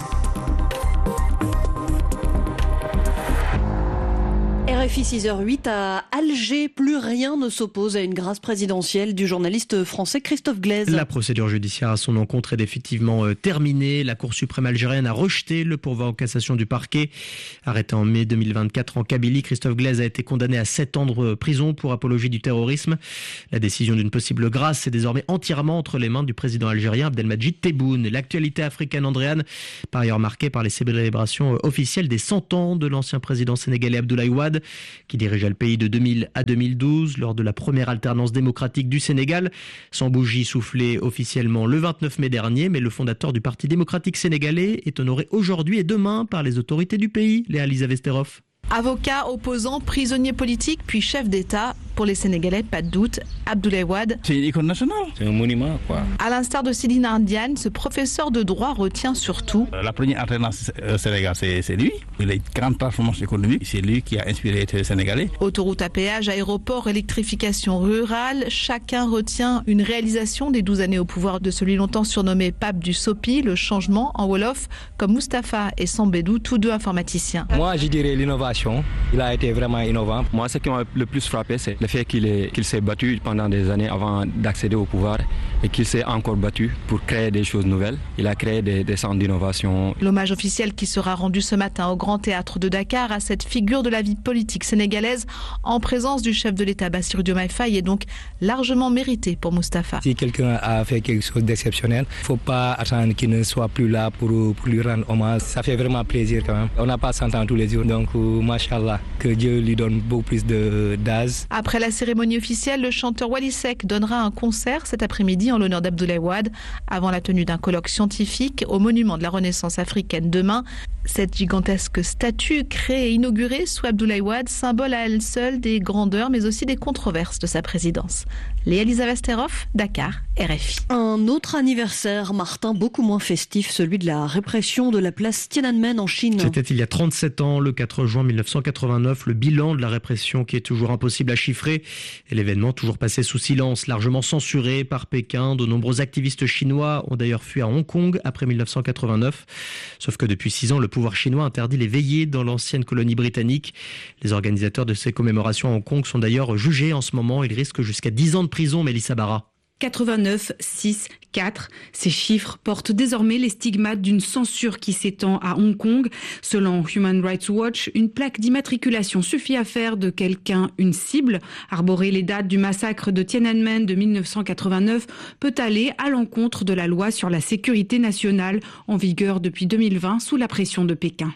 S25: R F I six heures huit à Alger, plus rien ne s'oppose à une grâce présidentielle du journaliste français Christophe Glaise.
S26: La procédure judiciaire à son encontre est définitivement euh, terminée. La Cour suprême algérienne a rejeté le pourvoi en cassation du parquet. Arrêté en mai deux mille vingt-quatre en Kabylie, Christophe Glaise a été condamné à sept ans de prison pour apologie du terrorisme. La décision d'une possible grâce est désormais entièrement entre les mains du président algérien Abdelmadjid Tebboune. L'actualité africaine, Andréane, par ailleurs marquée par les célébrations officielles des cent ans de l'ancien président sénégalais Abdoulaye Wade, qui dirigeait le pays de deux mille à deux mille douze lors de la première alternance démocratique du Sénégal. Sans bougie soufflée officiellement le vingt-neuf mai dernier, mais le fondateur du Parti démocratique sénégalais est honoré aujourd'hui et demain par les autorités du pays. Léa Lisa Vesterov.
S14: Avocat, opposant, prisonnier politique, puis chef d'État. Pour les Sénégalais, pas de doute, Abdoulaye Wade.
S15: C'est une icône nationale. C'est un monument, quoi.
S14: À l'instar de Céline Ardiane, ce professeur de droit retient surtout.
S15: La première alternance au Sénégal, c'est, c'est lui. Les grandes transformations économiques, c'est lui qui a inspiré les Sénégalais.
S14: Autoroute à péage, aéroport, électrification rurale. Chacun retient une réalisation des douze années au pouvoir de celui longtemps surnommé pape du Sopi, le changement en Wolof, comme Mustapha et Sambedou, tous deux informaticiens.
S17: Moi, je dirais l'innovation. Il a été vraiment innovant. Moi, ce qui m'a le plus frappé, c'est le fait qu'il, est, qu'il s'est battu pendant des années avant d'accéder au pouvoir et qu'il s'est encore battu pour créer des choses nouvelles. Il a créé des, des centres d'innovation.
S14: L'hommage officiel qui sera rendu ce matin au Grand Théâtre de Dakar à cette figure de la vie politique sénégalaise en présence du chef de l'État Bassirou Diomaye Faye est donc largement mérité pour Mustapha.
S17: Si quelqu'un a fait quelque chose d'exceptionnel, il ne faut pas attendre qu'il ne soit plus là pour, pour lui rendre hommage. Ça fait vraiment plaisir quand même. On n'a pas cent ans tous les jours, donc machallah, que Dieu lui donne beaucoup plus de, d'âge.
S14: Après la cérémonie officielle, le chanteur Wally Seck donnera un concert cet après-midi en l'honneur d'Abdoulaye Wade avant la tenue d'un colloque scientifique au monument de la Renaissance africaine demain. Cette gigantesque statue créée et inaugurée sous Abdoulaye Wade, symbole à elle seule des grandeurs mais aussi des controverses de sa présidence. Léa Lisa Vesterov, Dakar, R F I.
S25: Un autre anniversaire, Martin, beaucoup moins festif, celui de la répression de la place Tiananmen en Chine.
S26: C'était il y a trente-sept ans, le quatre juin mille neuf cent quatre-vingt-neuf, le bilan de la répression qui est toujours impossible à chiffrer et l'événement toujours passé sous silence, largement censuré par Pékin. De nombreux activistes chinois ont d'ailleurs fui à Hong Kong après mille neuf cent quatre-vingt-neuf. Sauf que depuis six ans, le pouvoir chinois interdit les veillées dans l'ancienne colonie britannique. Les organisateurs de ces commémorations à Hong Kong sont d'ailleurs jugés en ce moment. Ils risquent jusqu'à dix ans de prison, Mélissa Barra.
S27: quatre-vingt-neuf, six, quatre. Ces chiffres portent désormais les stigmates d'une censure qui s'étend à Hong Kong. Selon Human Rights Watch, une plaque d'immatriculation suffit à faire de quelqu'un une cible. Arborer les dates du massacre de Tiananmen de mille neuf cent quatre-vingt-neuf peut aller à l'encontre de la loi sur la sécurité nationale en vigueur depuis deux mille vingt sous la pression de Pékin.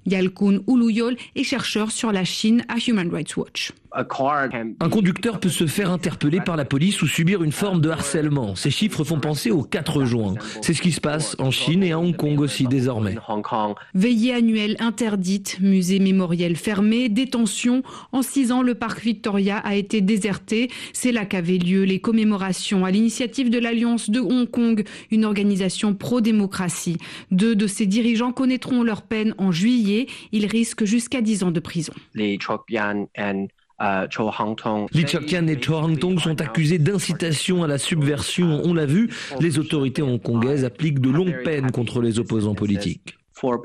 S27: Yalkun Uluyol est chercheur sur la Chine à Human Rights Watch.
S11: Un conducteur peut se faire interpeller par la police ou subir une forme de harcèlement. Ces chiffres font penser au quatre juin. C'est ce qui se passe en Chine et à Hong Kong aussi désormais.
S27: Veillée annuelle interdite, musée mémoriel fermé, détention. En six ans, le parc Victoria a été déserté. C'est là qu'avaient lieu les commémorations à l'initiative de l'Alliance de Hong Kong, une organisation pro-démocratie. Deux de ses dirigeants connaîtront leur peine en juillet. Ils risquent jusqu'à dix ans de prison.
S11: Les Chok-yan et Uh, Li Chok-yan et Cho Hang-tong sont accusés d'incitation à la subversion. On l'a vu, les autorités hongkongaises appliquent de longues peines contre les opposants politiques.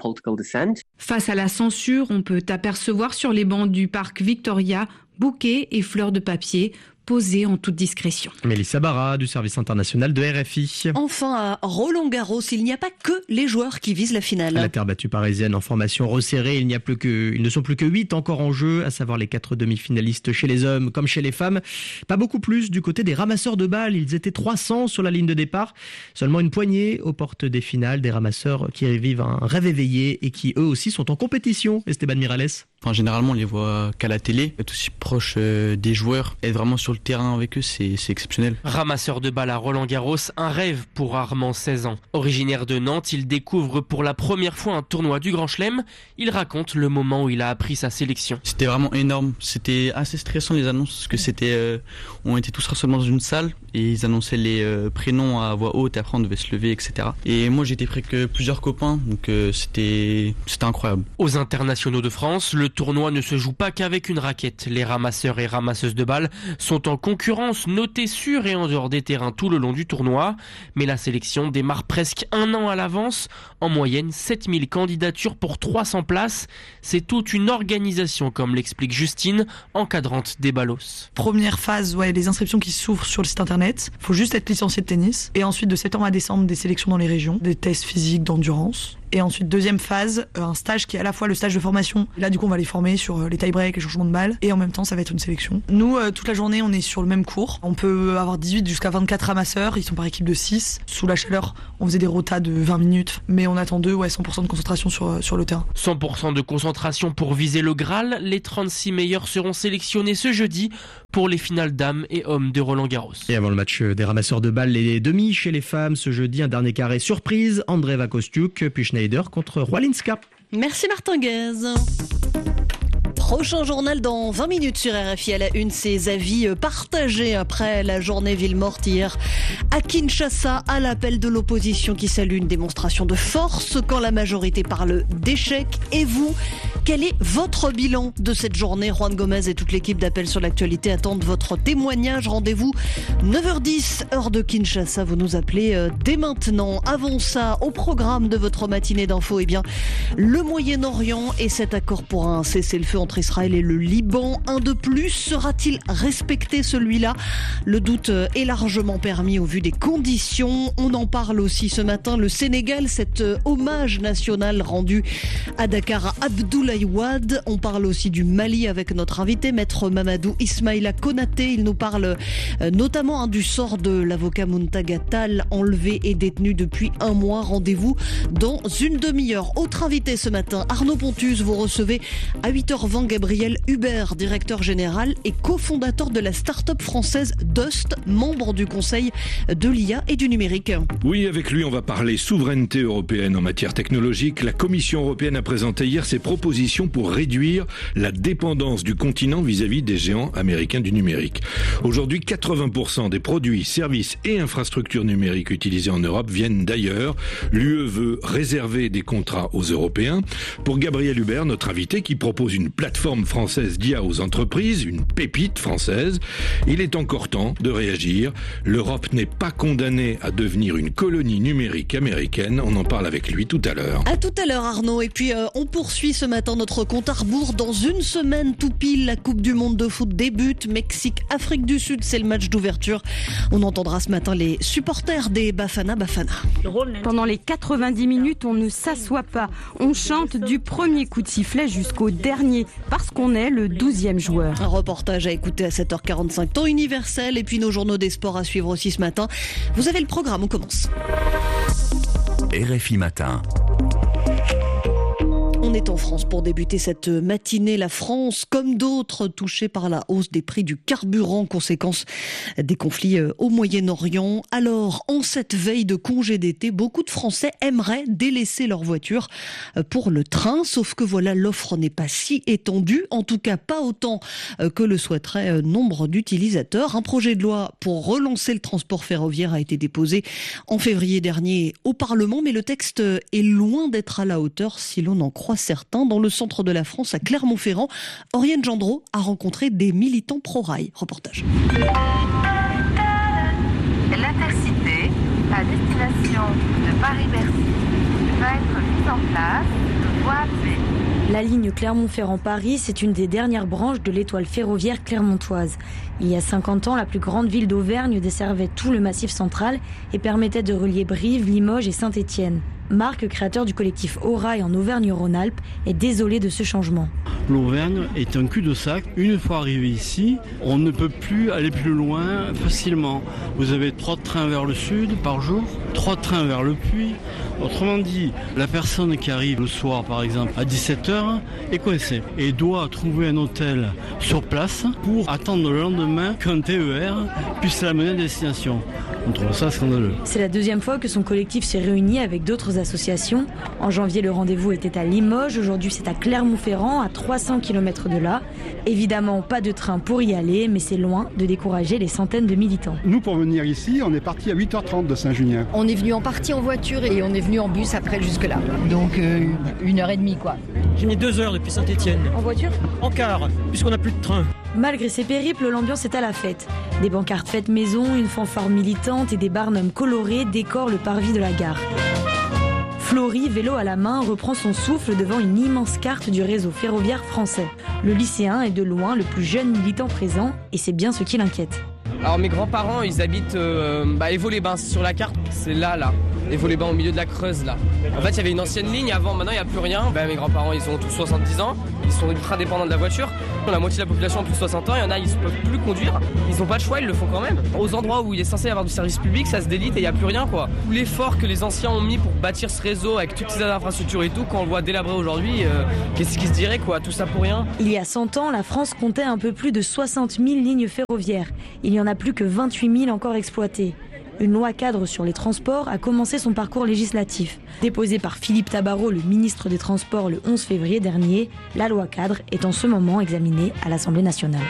S27: Face à la censure, on peut apercevoir sur les bancs du parc Victoria bouquets et fleurs de papier posées en toute discrétion.
S26: Mélissa Barra du service international de R F I.
S25: Enfin, à Roland-Garros, il n'y a pas que les joueurs qui visent la finale.
S26: La terre battue parisienne en formation resserrée, il n'y a plus que, ils ne sont plus que huit encore en jeu, à savoir les quatre demi-finalistes chez les hommes comme chez les femmes. Pas beaucoup plus du côté des ramasseurs de balles, ils étaient trois cents sur la ligne de départ. Seulement une poignée aux portes des finales, des ramasseurs qui vivent un rêve éveillé et qui eux aussi sont en compétition. Esteban Miralles.
S18: Enfin, généralement, on les voit qu'à la télé, être aussi proche euh, des joueurs, être vraiment sur le terrain avec eux, c'est, c'est exceptionnel.
S19: Ramasseur de balles à Roland-Garros, un rêve pour Armand, seize ans. Originaire de Nantes, il découvre pour la première fois un tournoi du Grand Chelem. Il raconte le moment où il a appris sa sélection.
S18: C'était vraiment énorme. C'était assez stressant les annonces, parce que c'était, euh, on était tous rassemblés dans une salle et ils annonçaient les euh, prénoms à voix haute et après on devait se lever, et cetera. Et moi j'étais près que plusieurs copains, donc euh, c'était, c'était incroyable.
S19: Aux internationaux de France, le tournoi ne se joue pas qu'avec une raquette. Les ramasseurs et ramasseuses de balles sont en concurrence, notés sur et en dehors des terrains tout le long du tournoi. Mais la sélection démarre presque un an à l'avance. En moyenne, sept mille candidatures pour trois cents places. C'est toute une organisation, comme l'explique Justine, encadrante des ballos.
S20: Première phase, ouais, les inscriptions qui s'ouvrent sur le site internet. Il faut juste être licencié de tennis. Et ensuite, de septembre à décembre, des sélections dans les régions, des tests physiques, d'endurance. Et ensuite, deuxième phase, un stage qui est à la fois le stage de formation. Là, du coup, on va les former sur les tie-breaks, les changements de balles. Et en même temps, ça va être une sélection. Nous, euh, toute la journée, on est sur le même cours. On peut avoir dix-huit jusqu'à vingt-quatre ramasseurs. Ils sont par équipe de six. Sous la chaleur, on faisait des rotas de vingt minutes. Mais on attend d'eux, ouais, cent pour cent de concentration sur, sur le terrain.
S19: cent pour cent de concentration pour viser le Graal. Les trente-six meilleurs seront sélectionnés ce jeudi pour les finales dames et hommes de Roland-Garros.
S26: Et avant le match des ramasseurs de balles, les demi chez les femmes, ce jeudi, un dernier carré surprise. Andreeva Kostiuk, puis Schneider contre Rolinska.
S25: Merci Martin Guez. Prochain journal dans vingt minutes sur R F I. À la une, ses avis partagés après la journée ville morte hier à Kinshasa, à l'appel de l'opposition qui salue une démonstration de force quand la majorité parle d'échec. Et vous, quel est votre bilan de cette journée? Juan Gomez et toute l'équipe d'Appel sur l'actualité attendent votre témoignage. Rendez-vous neuf heures dix, heure de Kinshasa. Vous nous appelez dès maintenant. Avant ça, au programme de votre matinée d'info, eh bien, le Moyen-Orient et cet accord pour un cessez-le-feu entre Israël et le Liban. Un de plus, sera-t-il respecté celui-là? Le doute est largement permis au vu des conditions. On en parle aussi ce matin. Le Sénégal, cet hommage national rendu à Dakar à Abdoulaye Wade. On parle aussi du Mali avec notre invité, maître Mamadou Ismaïla Konaté. Il nous parle notamment hein, du sort de l'avocat Muntaga Tall, enlevé et détenu depuis un mois. Rendez-vous dans une demi-heure. Autre invité ce matin, Arnaud Pontus. Vous recevez à huit heures vingt Gabriel Hubert, directeur général et cofondateur de la start-up française Dust, membre du conseil de l'I A et du numérique.
S21: Oui, avec lui, on va parler souveraineté européenne en matière technologique. La Commission européenne a présenté hier ses propositions pour réduire la dépendance du continent vis-à-vis des géants américains du numérique. Aujourd'hui, quatre-vingts pour cent des produits, services et infrastructures numériques utilisés en Europe viennent d'ailleurs. L'U E veut réserver des contrats aux Européens. Pour Gabriel Hubert, notre invité, qui propose une plateforme française d'I A aux entreprises, une pépite française, il est encore temps de réagir. L'Europe n'est pas condamnée à devenir une colonie numérique américaine. On en parle avec lui tout à l'heure.
S25: À tout à l'heure Arnaud. Et puis euh, on poursuit ce matin notre compte à rebours. Dans une semaine tout pile, la Coupe du Monde de foot débute. Mexique, Afrique du Sud, c'est le match d'ouverture. On entendra ce matin les supporters des Bafana Bafana.
S22: Pendant les quatre-vingt-dix minutes, on ne s'assoit pas. On chante du premier coup de sifflet jusqu'au dernier, parce qu'on est le douzième joueur.
S25: Un reportage à écouter à sept heures quarante-cinq, temps universel, et puis nos journaux des sports à suivre aussi ce matin. Vous avez le programme, on commence.
S1: R F I Matin.
S25: On On est en France pour débuter cette matinée. La France, comme d'autres, touchée par la hausse des prix du carburant, conséquence des conflits au Moyen-Orient. Alors, en cette veille de congé d'été, beaucoup de Français aimeraient délaisser leur voiture pour le train. Sauf que voilà, l'offre n'est pas si étendue, en tout cas pas autant que le souhaiterait nombre d'utilisateurs. Un projet de loi pour relancer le transport ferroviaire a été déposé en février dernier au Parlement, mais le texte est loin d'être à la hauteur si l'on en croit certains. Dans le centre de la France, à Clermont-Ferrand, Oriane Gendreau a rencontré des militants pro-rail. Reportage.
S2: L'intercité à destination de Paris-Bercy va être mise en place de voie B.
S3: La ligne Clermont-Ferrand-Paris, c'est une des dernières branches de l'étoile ferroviaire clermontoise. Il y a cinquante ans, la plus grande ville d'Auvergne desservait tout le massif central et permettait de relier Brive, Limoges et Saint-Étienne. Marc, créateur du collectif Orail en Auvergne-Rhône-Alpes, est désolé de ce changement.
S5: L'Auvergne est un cul-de-sac. Une fois arrivé ici, on ne peut plus aller plus loin facilement. Vous avez trois trains vers le sud par jour, trois trains vers le Puy. Autrement dit, la personne qui arrive le soir, par exemple, à dix-sept heures, est coincée et doit trouver un hôtel sur place pour attendre le lendemain qu'un T E R puisse l'amener à destination. On trouve ça scandaleux.
S3: C'est la deuxième fois que son collectif s'est réuni avec d'autres associations. En janvier, le rendez-vous était à Limoges. Aujourd'hui, c'est à Clermont-Ferrand, à trois cents kilomètres de là. Évidemment, pas de train pour y aller, mais c'est loin de décourager les centaines de militants.
S6: Nous, pour venir ici, on est parti à huit heures trente de Saint-Junien.
S7: On est venu en partie en voiture et on est venu en bus après jusque-là. Donc, euh, une heure et demie, quoi.
S16: J'ai mis deux heures depuis Saint-Étienne.
S3: En voiture ?
S16: En car, puisqu'on n'a plus de train.
S3: Malgré ces périples, l'ambiance est à la fête. Des bancartes faites maison, une fanfare militante et des barnums colorés décorent le parvis de la gare. Florie, vélo à la main, reprend son souffle devant une immense carte du réseau ferroviaire français. Le lycéen est de loin le plus jeune militant présent et c'est bien ce qui l'inquiète.
S23: Alors mes grands-parents, ils habitent euh, bah, Évaux-les-Bains. Sur la carte, c'est là, là. Évaux-les-Bains au milieu de la Creuse, là. En fait, il y avait une ancienne ligne avant, maintenant il n'y a plus rien. Bah, mes grands-parents, ils ont tous soixante-dix ans. Ils sont ultra dépendants de la voiture. La moitié de la population a plus de soixante ans. Il y en a, ils ne peuvent plus conduire. Ils n'ont pas le choix, ils le font quand même. Aux endroits où il est censé y avoir du service public, ça se délite et il n'y a plus rien, quoi. Tout l'effort que les anciens ont mis pour bâtir ce réseau avec toutes ces infrastructures et tout, quand on le voit délabré aujourd'hui, euh, qu'est-ce qui se dirait, quoi? Tout ça pour rien.
S3: Il y a cent ans, la France comptait un peu plus de soixante mille lignes ferroviaires. Il n'y en a plus que vingt-huit mille encore exploitées. Une loi cadre sur les transports a commencé son parcours législatif. Déposée par Philippe Tabarot, le ministre des Transports, le onze février dernier, la loi cadre est en ce moment examinée à l'Assemblée nationale.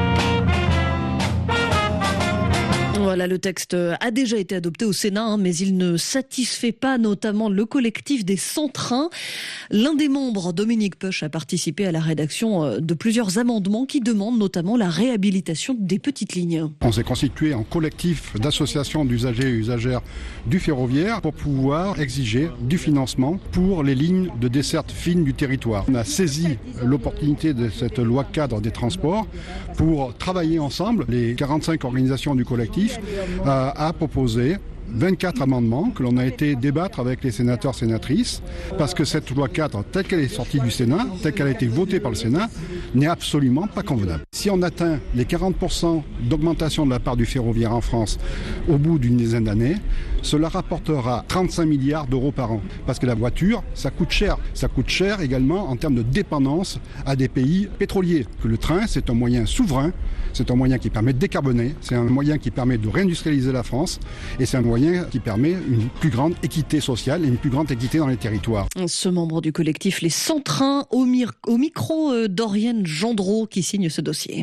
S25: Voilà, le texte a déjà été adopté au Sénat, hein, mais il ne satisfait pas notamment le collectif des sans-trains. L'un des membres, Dominique Peuch, a participé à la rédaction de plusieurs amendements qui demandent notamment la réhabilitation des petites lignes.
S6: On s'est constitué en collectif d'associations d'usagers et usagères du ferroviaire pour pouvoir exiger du financement pour les lignes de desserte fine du territoire. On a saisi l'opportunité de cette loi cadre des transports pour travailler ensemble, les quarante-cinq organisations du collectif, a proposé vingt-quatre amendements que l'on a été débattre avec les sénateurs, sénatrices, parce que cette loi cadre, telle qu'elle est sortie du Sénat, telle qu'elle a été votée par le Sénat, n'est absolument pas convenable. Si on atteint les quarante pour cent d'augmentation de la part du ferroviaire en France au bout d'une dizaine d'années, cela rapportera trente-cinq milliards d'euros par an. Parce que la voiture, ça coûte cher. Ça coûte cher également en termes de dépendance à des pays pétroliers. Que le train, c'est un moyen souverain, c'est un moyen qui permet de décarboner, c'est un moyen qui permet de réindustrialiser la France et c'est un moyen qui permet une plus grande équité sociale et une plus grande équité dans les territoires.
S25: Ce membre du collectif Les Sans-Trains au, mir- au micro d'Oriane Gendreau qui signe ce dossier.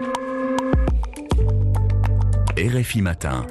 S1: R F I Matin.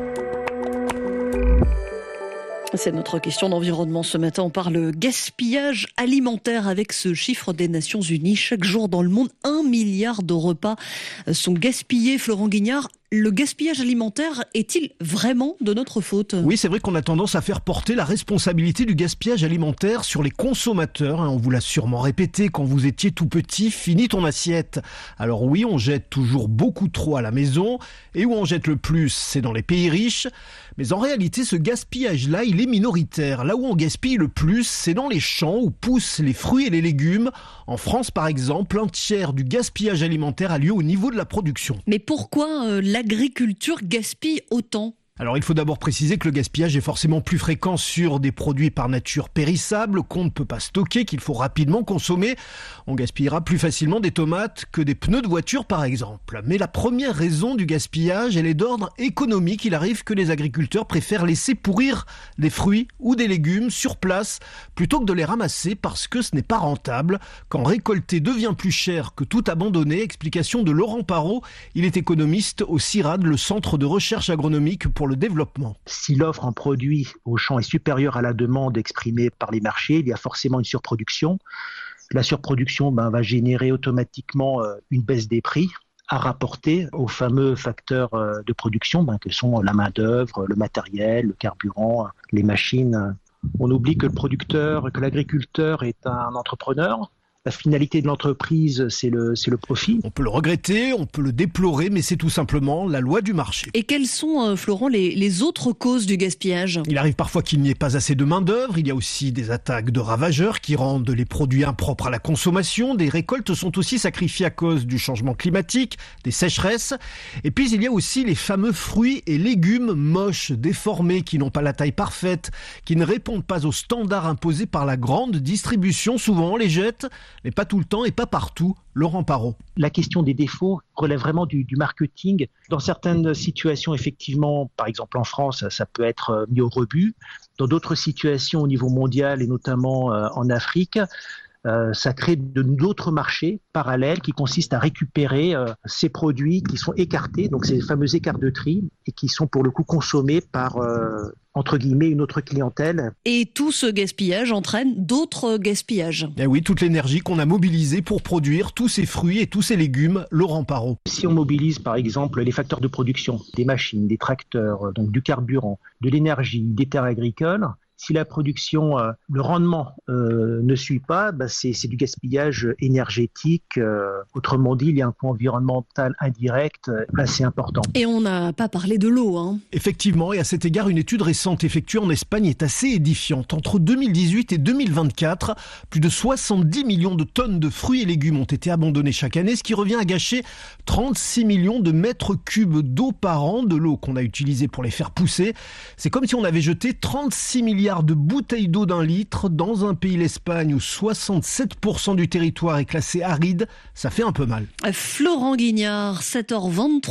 S25: C'est notre question d'environnement ce matin. On parle gaspillage alimentaire avec ce chiffre des Nations Unies. Chaque jour dans le monde, un milliard de repas sont gaspillés. Florent Guignard, le gaspillage alimentaire est-il vraiment de notre faute ?
S28: Oui, c'est vrai qu'on a tendance à faire porter la responsabilité du gaspillage alimentaire sur les consommateurs. On vous l'a sûrement répété quand vous étiez tout petit, fini ton assiette. Alors oui, on jette toujours beaucoup trop à la maison. Et où on jette le plus, c'est dans les pays riches. Mais en réalité, ce gaspillage-là, il est minoritaire. Là où on gaspille le plus, c'est dans les champs où poussent les fruits et les légumes. En France, par exemple, un tiers du gaspillage alimentaire a lieu au niveau de la production.
S25: Mais pourquoi euh, l'agriculture gaspille autant ?
S28: Alors il faut d'abord préciser que le gaspillage est forcément plus fréquent sur des produits par nature périssables qu'on ne peut pas stocker, qu'il faut rapidement consommer. On gaspillera plus facilement des tomates que des pneus de voiture par exemple. Mais la première raison du gaspillage, elle est d'ordre économique. Il arrive que les agriculteurs préfèrent laisser pourrir des fruits ou des légumes sur place plutôt que de les ramasser parce que ce n'est pas rentable. Quand récolter devient plus cher que tout abandonner, explication de Laurent Parot, il est économiste au CIRAD, le Centre de recherche agronomique pour le développement.
S4: Si l'offre en produits au champ est supérieure à la demande exprimée par les marchés, il y a forcément une surproduction. La surproduction ben, va générer automatiquement euh, une baisse des prix à rapporter aux fameux facteurs euh, de production ben, que sont la main-d'œuvre, le matériel, le carburant, les machines. On oublie que le producteur, que l'agriculteur est un entrepreneur. La finalité de l'entreprise, c'est le, c'est le profit.
S28: On peut le regretter, on peut le déplorer, mais c'est tout simplement la loi du marché.
S25: Et quelles sont, euh, Florent, les, les autres causes du gaspillage ?
S28: Il arrive parfois qu'il n'y ait pas assez de main-d'œuvre. Il y a aussi des attaques de ravageurs qui rendent les produits impropres à la consommation. Des récoltes sont aussi sacrifiées à cause du changement climatique, des sécheresses. Et puis il y a aussi les fameux fruits et légumes moches, déformés, qui n'ont pas la taille parfaite, qui ne répondent pas aux standards imposés par la grande distribution. Souvent on les jette, mais pas tout le temps et pas partout. Laurent Parot.
S4: La question des défauts relève vraiment du, du marketing. Dans certaines situations, effectivement, par exemple en France, ça peut être mis au rebut. Dans d'autres situations au niveau mondial et notamment euh, en Afrique, Euh, ça crée de, d'autres marchés parallèles qui consistent à récupérer euh, ces produits qui sont écartés, donc ces fameux écarts de tri, et qui sont pour le coup consommés par, euh, entre guillemets, une autre clientèle.
S25: Et tout ce gaspillage entraîne d'autres gaspillages.
S28: Eh oui, toute l'énergie qu'on a mobilisée pour produire tous ces fruits et tous ces légumes. Laurent Parot.
S4: Si on mobilise par exemple les facteurs de production, des machines, des tracteurs, donc du carburant, de l'énergie, des terres agricoles, si la production, euh, le rendement euh, ne suit pas, bah c'est, c'est du gaspillage énergétique. Euh, autrement dit, il y a un coût environnemental indirect euh, assez important.
S25: Et on n'a pas parlé de l'eau. Hein.
S28: Effectivement, et à cet égard, une étude récente effectuée en Espagne est assez édifiante. Entre deux mille dix-huit et deux mille vingt-quatre, plus de soixante-dix millions de tonnes de fruits et légumes ont été abandonnés chaque année, ce qui revient à gâcher trente-six millions de mètres cubes d'eau par an, de l'eau qu'on a utilisée pour les faire pousser. C'est comme si on avait jeté trente-six milliards de bouteilles d'eau d'un litre dans un pays, l'Espagne, où soixante-sept pour cent du territoire est classé aride. Ça fait un peu mal.
S25: Florent Guignard, sept heures vingt-trois.